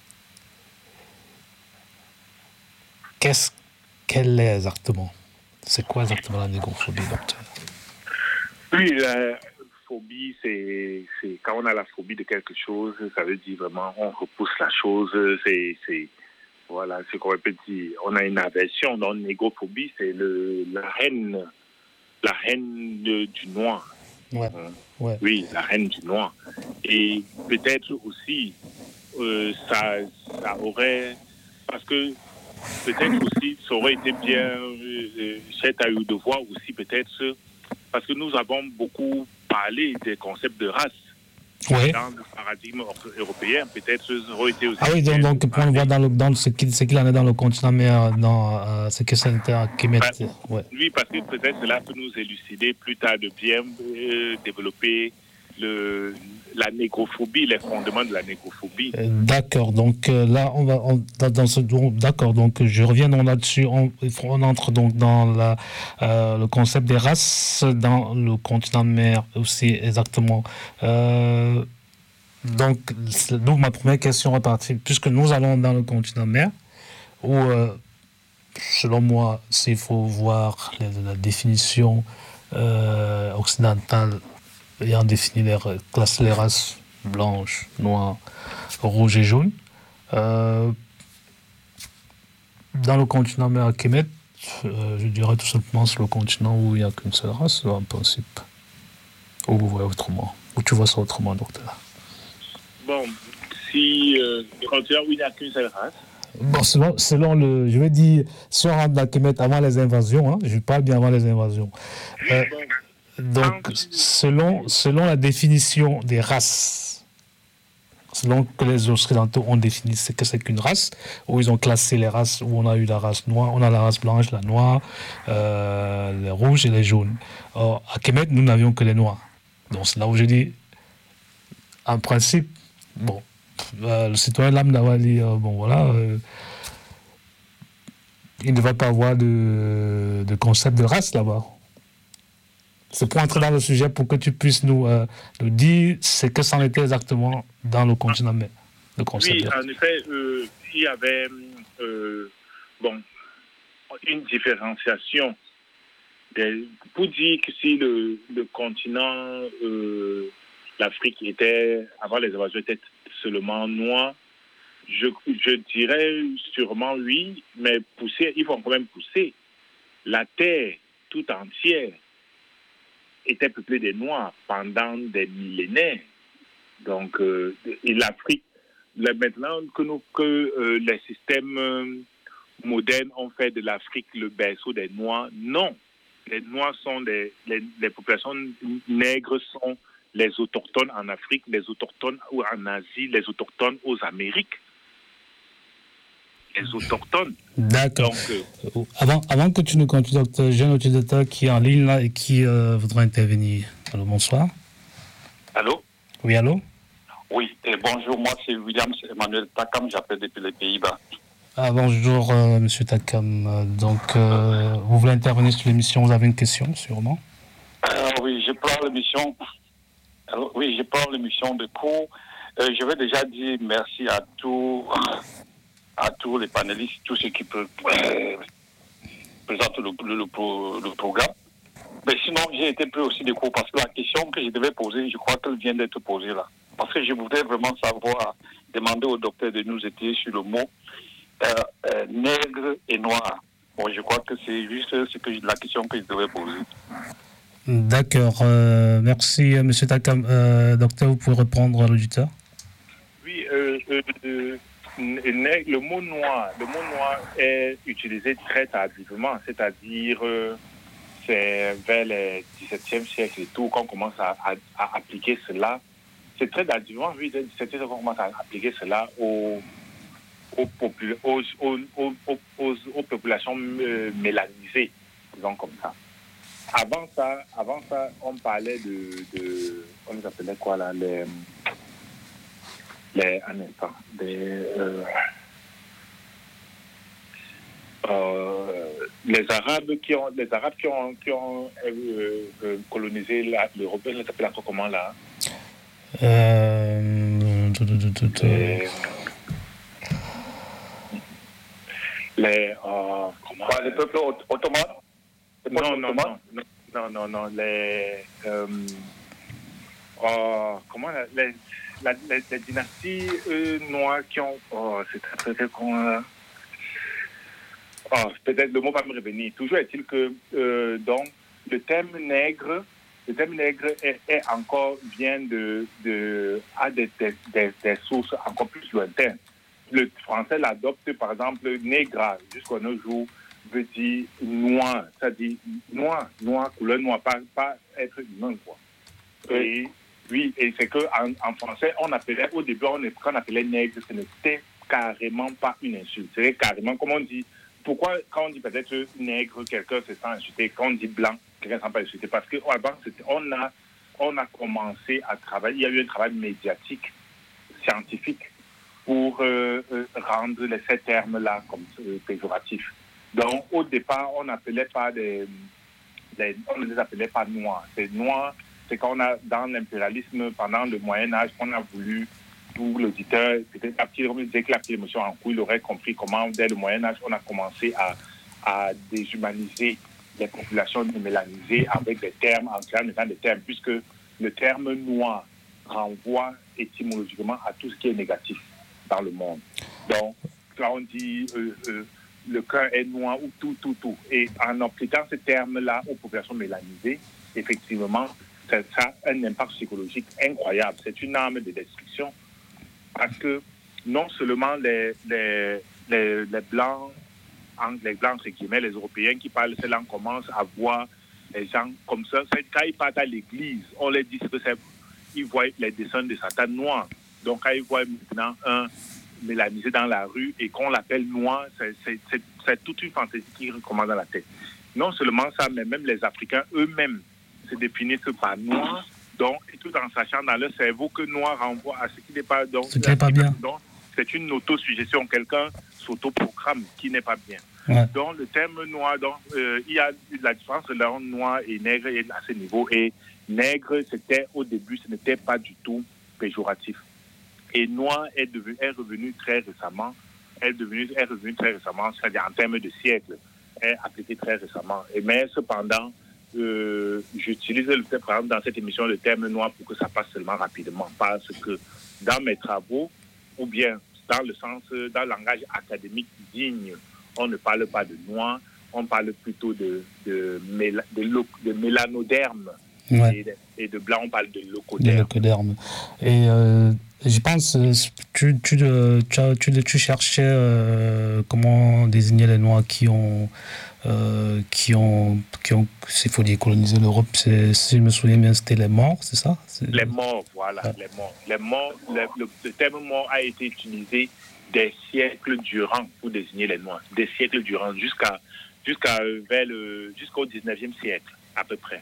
Qu'est-ce qu'elle est exactement? C'est quoi exactement la négrophobie, docteur? Oui, la phobie, c'est, c'est quand on a la phobie de quelque chose, ça veut dire vraiment on repousse la chose, c'est, c'est, Voilà, c'est qu'on peut dire. On a une aversion. Donc, négrophobie, c'est le, la haine, la haine de- du noir. Ouais. Hein. Ouais. Oui, la haine du noir. Et peut-être aussi, euh, ça, ça aurait... Parce que peut-être aussi, ça aurait été bien, euh, euh, cher à eu de voir aussi peut-être, parce que nous avons beaucoup parlé des concepts de race. Ouais. Dans le paradigme européen, peut-être ça aurait été aussi. Ah oui, donc, donc pour on voit dans, le, dans ce qu'il ce qu'il en est dans le continent, mais euh, dans euh, ce que ça à Kemet. Bah, Ouais. oui, parce que peut-être cela peut nous élucider plus tard de bien euh, développer le, la négrophobie, les fondements de la négrophobie. Euh, D'accord, donc euh, là, on va on, dans, dans ce d'accord, donc je reviens donc là-dessus. On, on entre donc dans la, euh, le concept des races dans le continent mer aussi exactement. Euh, donc, donc ma première question est partie, puisque nous allons dans le continent mer, où euh, selon moi, s'il faut voir la, la définition euh, occidentale ayant défini les, classer les races blanches, noires, rouges et jaunes. Euh, dans le continent mer à Kemet, euh, je dirais tout simplement c'est le continent où il n'y a qu'une seule race, en principe. Ou vous voyez autrement. Ou tu vois ça autrement, docteur. Bon, si euh, le continent où il n'y a qu'une seule race. Bon, selon, selon le, je vais dire, si on rentre dans Kemet avant les invasions, hein, je parle bien avant les invasions. Euh, donc, selon, selon la définition des races, selon que les Occidentaux ont défini ce que c'est qu'une race, où ils ont classé les races, où on a eu la race noire, on a la race blanche, la noire, euh, les rouges et les jaunes. Or, à Kemet, nous n'avions que les noirs. Donc, c'est là où je dis, en principe, bon, euh, le citoyen lambda va dire, euh, bon voilà, euh, il ne va pas avoir de, de concept de race là-bas. C'est pour entrer dans le sujet pour que tu puisses nous, euh, nous dire ce que c'en était exactement dans le continent, mais le concept. Oui, en effet, euh, il y avait euh, bon, une différenciation. Des, pour dire que si le, le continent, euh, l'Afrique était, avant les invasions, était seulement noir, je, je dirais sûrement oui, mais pousser, il faut quand même pousser. La terre tout entière était peuplée des Noirs pendant des millénaires. Donc, euh, et l'Afrique, là, maintenant que, nous, que euh, les systèmes euh, modernes ont fait de l'Afrique le berceau des Noirs, non. Les Noirs sont des, les, les populations nègres sont les autochtones en Afrique, les autochtones en Asie, les autochtones aux Amériques. Les autochtones. D'accord. Euh, avant, avant que tu ne continues, docteur, j'ai un utilisateur qui est en ligne là et qui euh, voudra intervenir. Allô, bonsoir. Allô? Oui, allô? Oui, et bonjour, moi c'est William Emmanuel Takam, j'appelle depuis les Pays-Bas. Ah, bonjour, euh, monsieur Takam. Donc, euh, vous voulez intervenir sur l'émission, vous avez une question, sûrement? euh, Oui, je prends l'émission. Alors, oui, je prends l'émission de cours. Euh, je vais déjà dire merci à tous, à tous les panélistes, tous ceux qui peuvent euh, présenter le, le, le, le programme. Mais sinon, j'ai été pris aussi des cours parce que la question que je devais poser, je crois qu'elle vient d'être posée là. Parce que je voudrais vraiment savoir, demander au docteur de nous étayer sur le mot euh, euh, nègre et noir. Bon, je crois que c'est juste ce que, la question que je devais poser. D'accord. Euh, merci, euh, monsieur Takam. Euh, docteur, vous pouvez répondre à l'auditeur? Oui, euh, euh, euh, le mot noir, le mot noir est utilisé très tardivement, c'est-à-dire euh, c'est vers le dix-septième siècle et tout qu'on commence à, à, à appliquer cela. C'est très tardivement, oui, le dix-septième siècle qu'on commence à appliquer cela aux, aux, popula- aux, aux, aux, aux, aux populations mélanisées, disons comme ça. Avant ça, avant ça, on parlait de, de on les appelait quoi là, les, les, un instant, des, euh, euh, les Arabes qui ont, les Arabes qui ont, qui ont euh, euh, colonisé la, l'Europe, ils s'appellent encore comment là? Euh... Les, les euh, comment? Quoi, les peuples ottomans? Non, non, non, non, non, non, non, les, euh, oh, comment les, la, les, les dynasties euh, noires qui ont, oh, c'est très très con là. Oh, peut-être le mot va me revenir. Toujours est-il que euh, donc le terme nègre, le terme nègre est, est encore vient de, de à des, des, des, des sources encore plus lointaines. Le français l'adopte, par exemple, négra jusqu'à nos jours veut dire noir, c'est-à-dire noir, noir, couleur noire, pas, pas être humain, quoi. Et oui, et c'est que en, en français, on appelait au début, on, quand on appelait nègre, ce n'était carrément pas une insulte. C'était carrément, comme on dit. Pourquoi, quand on dit peut-être nègre, quelqu'un se sent insulté, quand on dit blanc, quelqu'un ne se sent pas insulté? Parce qu'avant, on a, on a commencé à travailler, il y a eu un travail médiatique, scientifique, pour euh, euh, rendre les, ces termes-là comme euh, péjoratifs. Donc, au départ, on n'appelait pas des, des, on ne les appelait pas noirs. C'est noir, c'est quand on a, dans l'impérialisme, pendant le Moyen-Âge, on a voulu, pour l'auditeur, peut-être à petit, dès que la petite émotion en cours, il aurait compris comment, dès le Moyen-Âge, on a commencé à, à déshumaniser les populations mélanisées avec des termes, en créant des termes, puisque le terme noir renvoie étymologiquement à tout ce qui est négatif dans le monde. Donc, quand on dit euh, euh, le cœur est noir ou tout, tout, tout, et en appliquant ce terme-là aux populations mélanisées, effectivement, ça, ça a un impact psychologique incroyable. C'est une arme de destruction parce que non seulement les, les, les, les Blancs, les Blancs, entre guillemets, les Européens qui parlent cette langue commencent à voir les gens comme ça. C'est quand ils partent à l'église, on leur dit que c'est, ils voient les dessins de Satan noirs. Donc, quand ils voient maintenant un mélanisé dans la rue et qu'on l'appelle noir, c'est, c'est, c'est, c'est toute une fantaisie qui recommence dans la tête. Non seulement ça, mais même les Africains eux-mêmes se définissent par noir, donc, et tout en sachant dans leur cerveau que noir renvoie à ce qui n'est pas... Donc, ce qui n'est pas bien. Donc, c'est une autosuggestion. Quelqu'un s'autoprogramme qui n'est pas bien. Ouais. Donc, le terme noir, donc, euh, il y a la différence entre noir et nègre à ce niveau. Et nègre, c'était au début, ce n'était pas du tout péjoratif. Et noir est, devenu, est revenu très récemment, est, devenu, est revenu très récemment, c'est-à-dire en termes de siècle, est appliqué très récemment. Et mais cependant, euh, j'utilise le, par exemple, dans cette émission le terme noir pour que ça passe seulement rapidement, parce que dans mes travaux, ou bien dans le sens, dans le langage académique digne, on ne parle pas de noir, on parle plutôt de, de, méla, de, de, de mélanoderme. Ouais. Et, de, et de blanc, on parle de leucoderme. De leucoderme. Et euh, je pense, tu, tu, tu, tu, tu cherchais euh, comment désigner les Noirs qui ont, euh, qui ont, qui ont s'il faut dire, colonisé l'Europe. C'est, si je me souviens bien, c'était les morts, c'est ça? C'est... Les morts, voilà, ouais. les morts. Les morts le, le, le terme mort a été utilisé des siècles durant pour désigner les Noirs. Des siècles durant, jusqu'à, jusqu'à, vers le, jusqu'au dix-neuvième siècle, à peu près.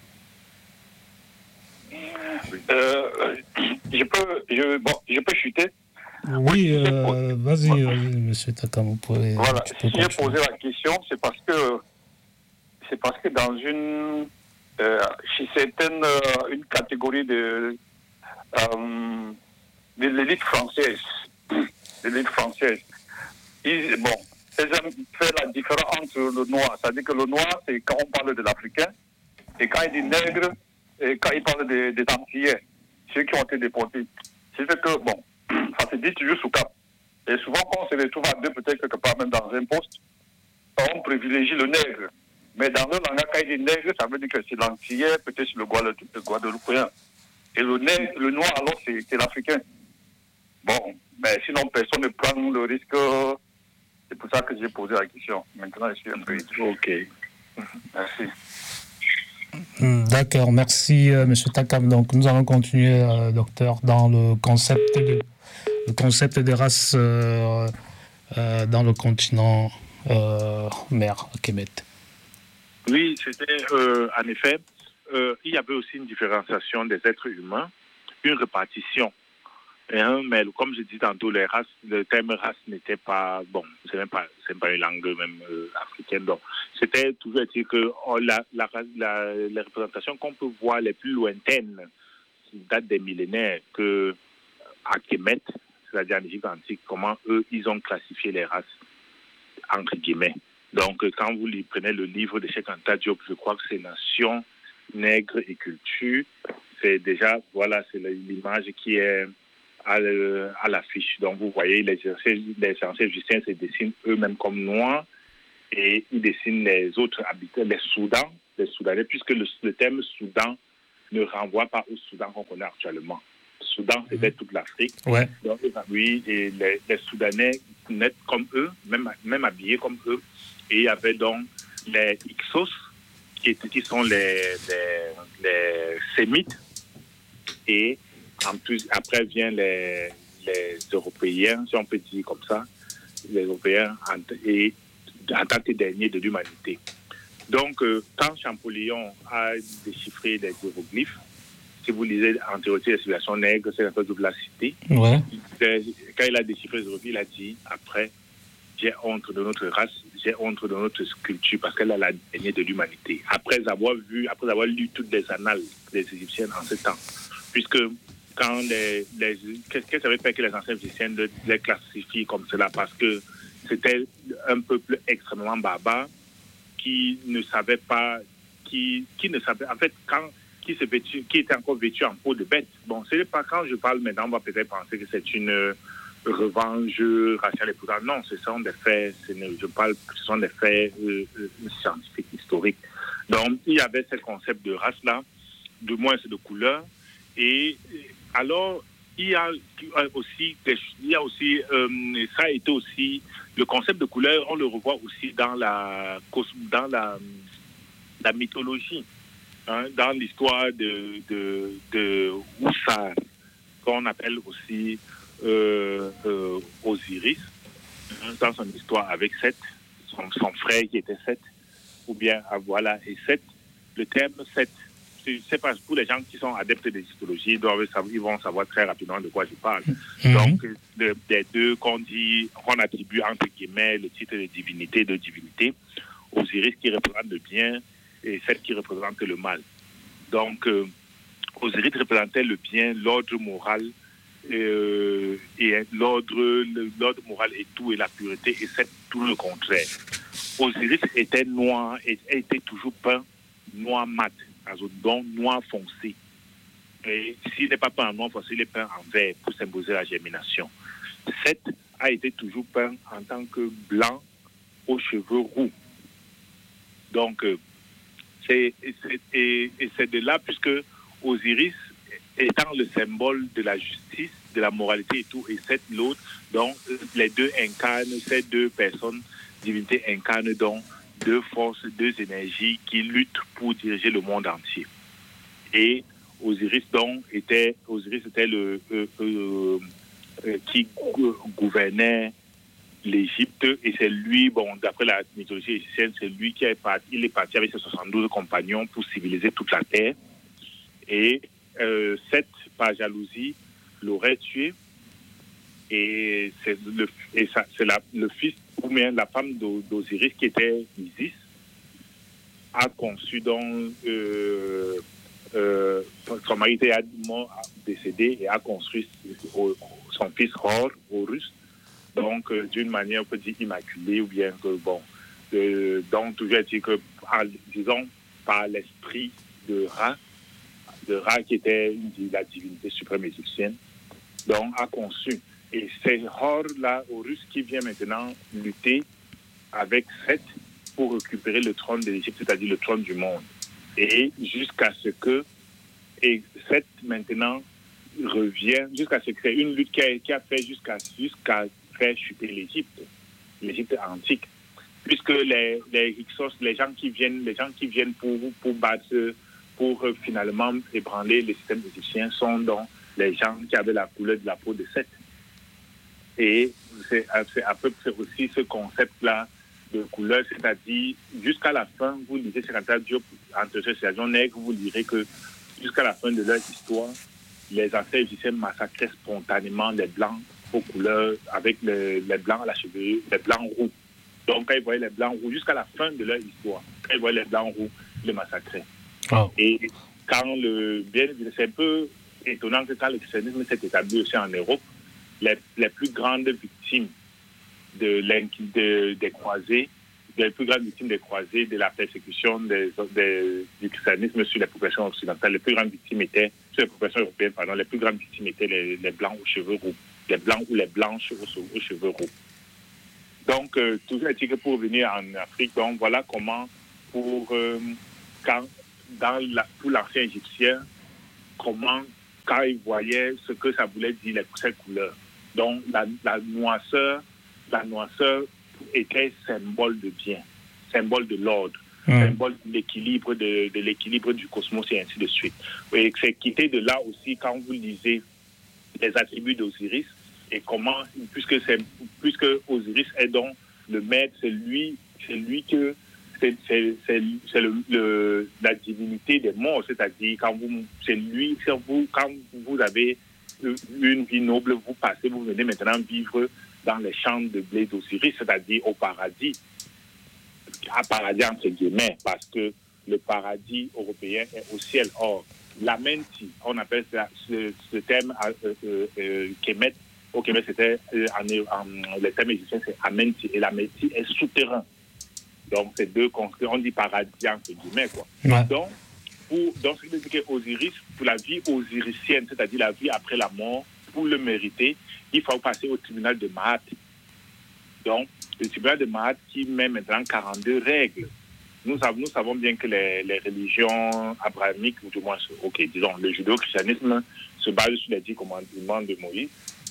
Euh, je peux, je, bon, je peux chuter. Oui, euh, vas-y, vas-y, monsieur Takam, vous pouvez. Voilà. Si j'ai posé la question, c'est parce que c'est parce que dans une euh, chez certaines euh, une catégorie de euh, de l'élite française, de l'élite française, ils, bon, ils aiment faire la différence entre le noir, c'est-à-dire que le noir, c'est quand on parle de l'Africain, et quand il dit nègre, et quand il parle des, des Antillais, ceux qui ont été déportés. C'est fait que, bon, ça se dit toujours sous cap. Et souvent, quand on se retrouve à deux, peut-être quelque part même dans un poste, on privilégie le nègre. Mais dans le langage, quand il dit nègre, ça veut dire que c'est l'Antillais, peut-être c'est le Guadeloupéen. Et le nègre, le noir, alors, c'est, c'est l'Africain. Bon, mais sinon, personne ne prend le risque. C'est pour ça que j'ai posé la question. Maintenant, je suis un peu... OK. Merci. D'accord, merci euh, Monsieur Takam. Donc nous allons continuer, euh, docteur, dans le concept de, le concept des races euh, euh, dans le continent euh, mère, Kemet. Oui, c'était euh, en effet, euh, il y avait aussi une différenciation des êtres humains, une répartition. Hein, mais comme je dis tantôt, les races, le terme race n'était pas bon, c'est même pas, c'est pas une langue même euh, africaine. Donc, c'était toujours dire que oh, la, la, la, les représentations qu'on peut voir les plus lointaines datent des millénaires que à Kemet, c'est-à-dire en Égypte antique, comment eux ils ont classifié les races entre guillemets. Donc, quand vous prenez le livre de Cheikh Anta Diop, je crois que c'est Nation, Nègre et Culture. C'est déjà voilà, c'est l'image qui est à, le, à l'affiche. Donc, vous voyez, les anciens, les anciens Égyptiens se dessinent eux-mêmes comme noirs et il dessine les autres habitants, les Soudans, les Soudanais, puisque le, le terme Soudan ne renvoie pas au Soudan qu'on connaît actuellement. Soudan, c'était toute l'Afrique. Ouais. Donc, oui, et les, les Soudanais naissent comme eux, même, même habillés comme eux. Et il y avait donc les Hyksos, qui, étaient, qui sont les, les, les Sémites. Et en plus, après viennent les, les Européens, si on peut dire comme ça, les Européens en, et, en tant que derniers de l'humanité. Donc, euh, quand Champollion a déchiffré les hiéroglyphes, si vous lisez Antériorité des civilisations nègres, c'est un peu de la cité. Ouais. Quand il a déchiffré les hiéroglyphes, il a dit après, j'ai honte de notre race, j'ai honte de notre culture, parce qu'elle est la dernière de l'humanité. Après avoir vu, après avoir lu toutes les annales des Égyptiens en ce temps, puisque quand les, les qu'est-ce que ça veut faire que les anciens Égyptiens les classifient comme cela, parce que c'était un peuple extrêmement barbare qui ne savait pas, qui, qui ne savait, en fait, quand, qui, se vêtu, qui était encore vêtu en peau de bête. Bon, c'est pas quand je parle maintenant, on va peut-être penser que c'est une euh, revanche raciale et tout ça. Non, ce sont des faits, ce ne, je parle, ce sont des faits euh, euh, scientifiques, historiques. Donc, il y avait ce concept de race-là, de moins de couleur. Et alors, il y a aussi, il y a aussi euh, ça a été aussi, le concept de couleur, on le revoit aussi dans la, dans la, la mythologie, hein, dans l'histoire de, de, de Oussar, qu'on appelle aussi euh, euh, Osiris, hein, dans son histoire avec Seth, son, son frère qui était Seth, ou bien, voilà, et Seth, le terme Seth, c'est pas pour les gens qui sont adeptes de l'histologie, ils, doivent savoir, ils vont savoir très rapidement de quoi je parle. Mm-hmm. Donc, de, des deux qu'on dit, qu'on attribue entre guillemets le titre de divinité, de divinité, Osiris qui représente le bien et Seth qui représente le mal. Donc, euh, Osiris représentait le bien, l'ordre moral, euh, et l'ordre, l'ordre moral et tout, et la pureté, et Seth tout le contraire. Osiris était noir, et était toujours peint noir mat, donc noir foncé. Et s'il n'est pas peint en noir foncé, il est peint en vert pour symboliser la germination. Seth a été toujours peint en tant que blanc aux cheveux roux. Donc, euh, c'est, c'est, et, et c'est de là, puisque Osiris étant le symbole de la justice, de la moralité et tout, et Seth l'autre, donc les deux incarnent, ces deux personnes, divinités incarnent donc deux forces, deux énergies qui luttent pour diriger le monde entier. Et Osiris donc était, Osiris était le euh, euh, euh, qui gouvernait l'Égypte, et c'est lui, bon, d'après la mythologie égyptienne, c'est lui qui est parti, il est parti avec ses soixante-douze compagnons pour civiliser toute la terre. Et euh, Seth, par jalousie, l'aurait tué. Et c'est le, et ça, c'est la, le fils, ou bien la femme d'Osiris, qui était Isis, a conçu donc, euh, euh, son mari était décédé et a construit son fils Hor, Horus, donc euh, d'une manière, on peut dire, immaculée, ou bien que, bon, euh, donc toujours dit que, en, disons, par l'esprit de Ra, de Ra qui était une, la divinité suprême égyptienne, donc a conçu. Et c'est Hor, là, Horus, qui vient maintenant lutter avec Seth pour récupérer le trône de l'Égypte, c'est-à-dire le trône du monde. Et jusqu'à ce que, et Seth maintenant revient, jusqu'à ce que c'est une lutte qui a, qui a fait jusqu'à, jusqu'à faire chuter l'Égypte, l'Égypte antique. Puisque les, les Hyksos, les gens qui viennent, les gens qui viennent pour, pour battre, pour euh, finalement ébranler le système égyptien sont donc les gens qui avaient la couleur de la peau de Seth. Et c'est, c'est à peu près aussi ce concept-là de couleur, c'est-à-dire jusqu'à la fin, vous lisez Chantal Diop entre ces saisons nègres, vous lirez que jusqu'à la fin de leur histoire, les ancêtres égyptiens massacraient spontanément les blancs aux couleurs, avec les, les blancs à la chevelure, les blancs roux. Donc quand ils voyaient les blancs roux, jusqu'à la fin de leur histoire, quand ils voyaient les blancs roux, ils les massacraient. Oh. Et quand le, bien, c'est un peu étonnant que quand le christianisme s'est établi aussi en Europe, les, les plus grandes victimes de, de, des croisés, les plus grandes victimes des croisés, de la persécution des, des, du christianisme sur les populations occidentales, les plus grandes victimes étaient, sur les populations européennes, pardon, les plus grandes victimes étaient les, les blancs aux cheveux roux, les blancs ou les blanches aux, aux cheveux roux. Donc, euh, toujours est-il que pour venir en Afrique, donc voilà comment, pour, euh, quand, dans la, pour l'ancien Égyptien, comment, quand il voyait ce que ça voulait dire, les, ces couleurs. Donc, la, la noirceur, la noirceur était symbole de bien, symbole de l'ordre, mmh. symbole de l'équilibre, de, de l'équilibre du cosmos et ainsi de suite. Et c'est quitté de là aussi quand vous lisez les attributs d'Osiris et comment, puisque, c'est, puisque Osiris est donc le maître, c'est lui, c'est lui que c'est, c'est, c'est, c'est le, le, la divinité des morts, c'est-à-dire quand vous, c'est lui, quand vous, quand vous avez une vie noble, vous passez, vous venez maintenant vivre dans les champs de blé d'Osiris, c'est-à-dire au paradis, à paradis entre guillemets, parce que le paradis européen est au ciel. Or, l'Amenti, on appelle ça, ce, ce terme euh, euh, euh, Kemet, au Québec c'était, euh, en, en, le terme égyptien c'est Amenti, et l'Amenti est souterrain. Donc, c'est deux, on dit paradis entre guillemets, quoi. Ouais. Donc, pour, donc, ce qui veut dire qu'Osiris, pour la vie osiricienne, c'est-à-dire la vie après la mort, pour le mériter, il faut passer au tribunal de Maat. Donc, le tribunal de Maat qui met maintenant quarante-deux règles. Nous savons, nous savons bien que les, les religions abrahamiques, ou du moins, ok, disons, le judéo-christianisme se base sur les dix commandements de Moïse.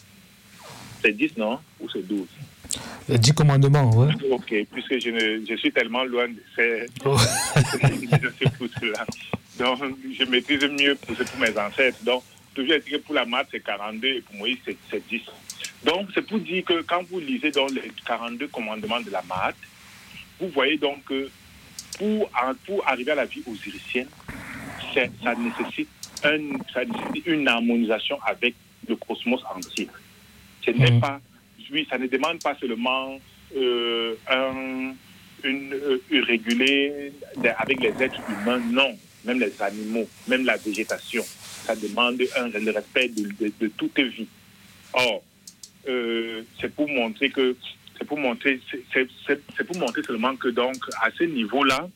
C'est dix, non? Ou c'est douze? Les dix commandements, oui. Ok, puisque je, ne, je suis tellement loin de ces... Oh. de ces pouces-là. Donc, je maîtrise mieux pour, pour mes ancêtres. Donc, toujours dire que pour la maths, c'est quarante-deux et pour Moïse, c'est, c'est dix. Donc, c'est pour dire que quand vous lisez donc les quarante-deux commandements de la maths, vous voyez donc que pour, pour arriver à la vie osiricienne, c'est, ça, nécessite un, ça nécessite une harmonisation avec le cosmos entier. Ce n'est mmh. pas, oui, ça ne demande pas seulement euh, un, une, euh, réguler avec les êtres humains, non, même les animaux, même la végétation. Ça demande un, le respect de, de, de toute vie. Or, euh, c'est pour montrer que, c'est pour montrer, c'est, c'est, c'est pour montrer seulement que donc à ce niveau-là,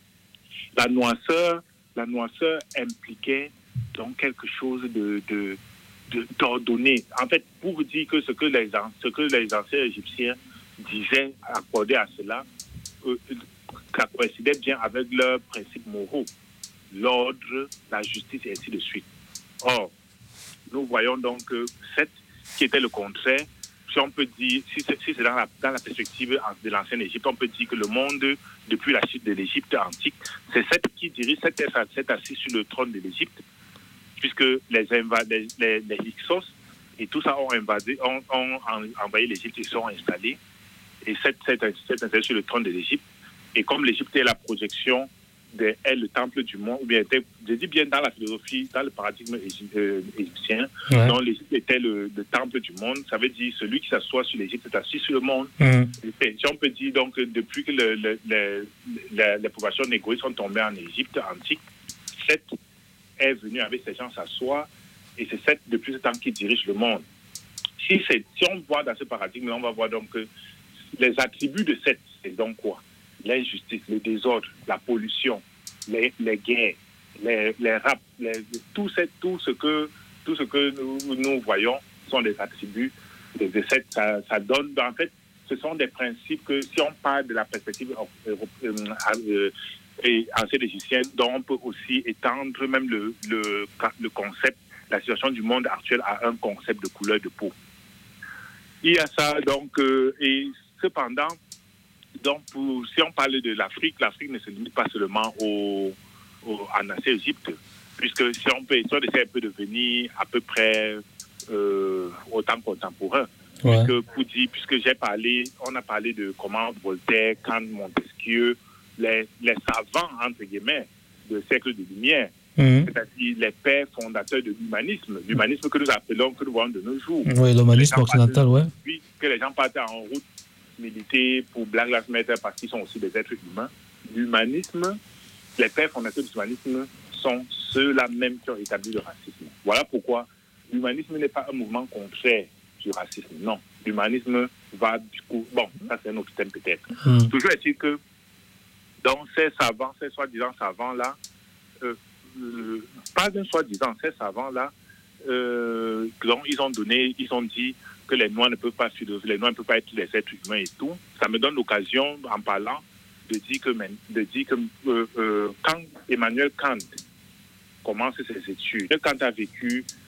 la noirceur, la noirceur impliquait donc quelque chose de, de De, d'ordonner. En fait, pour dire que ce que les, ce que les anciens Égyptiens disaient, accordaient à cela, euh, ça coïncidait bien avec leurs principes moraux, l'ordre, la justice et ainsi de suite. Or, nous voyons donc que Seth, qui était le contraire, si on peut dire, si c'est, si c'est dans, la, dans la perspective de l'ancienne Égypte, on peut dire que le monde, depuis la chute de l'Égypte antique, c'est Seth qui dirige, Seth est assis sur le trône de l'Égypte, puisque les, inva- les, les, les Hyksos et tout ça ont, invadé, ont, ont envahi l'Égypte, ils sont installés. Et Seth s'est installé sur le trône de l'Égypte. Et comme l'Égypte est la projection, de, est le temple du monde, ou bien, était, je dis bien dans la philosophie, dans le paradigme égyptien, ouais. dont l'Égypte était le, le temple du monde, ça veut dire celui qui s'assoit sur l'Égypte est assis sur le monde. Mmh. Et si on peut dire donc depuis que le, le, le, le, les populations négrières sont tombées en Égypte antique, Seth est venu avec ces gens s'asseoir, et c'est Seth depuis ce temps qui dirige le monde. Si, c'est, si on voit dans ce paradigme, on va voir donc que les attributs de Seth, c'est donc quoi? L'injustice, le désordre, la pollution, les, les guerres, les, les rapes, les, tout, ce, tout, ce que, tout ce que nous, nous voyons sont des attributs de, de Seth. Ça, ça donne, en fait, ce sont des principes que si on parle de la perspective euh, euh, et ancienne égyptienne, dont on peut aussi étendre même le, le, le concept, la situation du monde actuel à un concept de couleur de peau. Il y a ça, donc, euh, et cependant, donc pour, si on parle de l'Afrique, l'Afrique ne se limite pas seulement au, au, en ancienne Égypte, puisque si on peut, si on essaie un peu de venir à peu près euh, au temps contemporain, ouais. puisque, pour dire, puisque j'ai parlé, on a parlé de comment Voltaire, Kant, Montesquieu, Les, les savants, entre guillemets, du siècle de lumière, mmh. c'est-à-dire les pères fondateurs de l'humanisme, l'humanisme que nous appelons, que nous voyons de nos jours. Oui, l'humanisme occidental, oui. Puis que les gens partent en route militer pour Black Lives Matter parce qu'ils sont aussi des êtres humains. L'humanisme, les pères fondateurs de l'humanisme sont ceux-là même qui ont établi le racisme. Voilà pourquoi l'humanisme n'est pas un mouvement contraire du racisme. Non, l'humanisme va du coup... Bon, ça c'est un autre thème peut-être. Mmh. Toujours est-il que donc, ces savants, ces soi-disant savants-là, euh, euh, pas d'un soi-disant, ces savants-là euh, donc ils ont donné, ils ont dit que les Noirs ne peuvent pas les Noirs ne peuvent pas être des êtres humains et tout. Ça me donne l'occasion, en parlant, de dire que, de dire que euh, euh, quand Emmanuel Kant commence ses études, Kant a vécu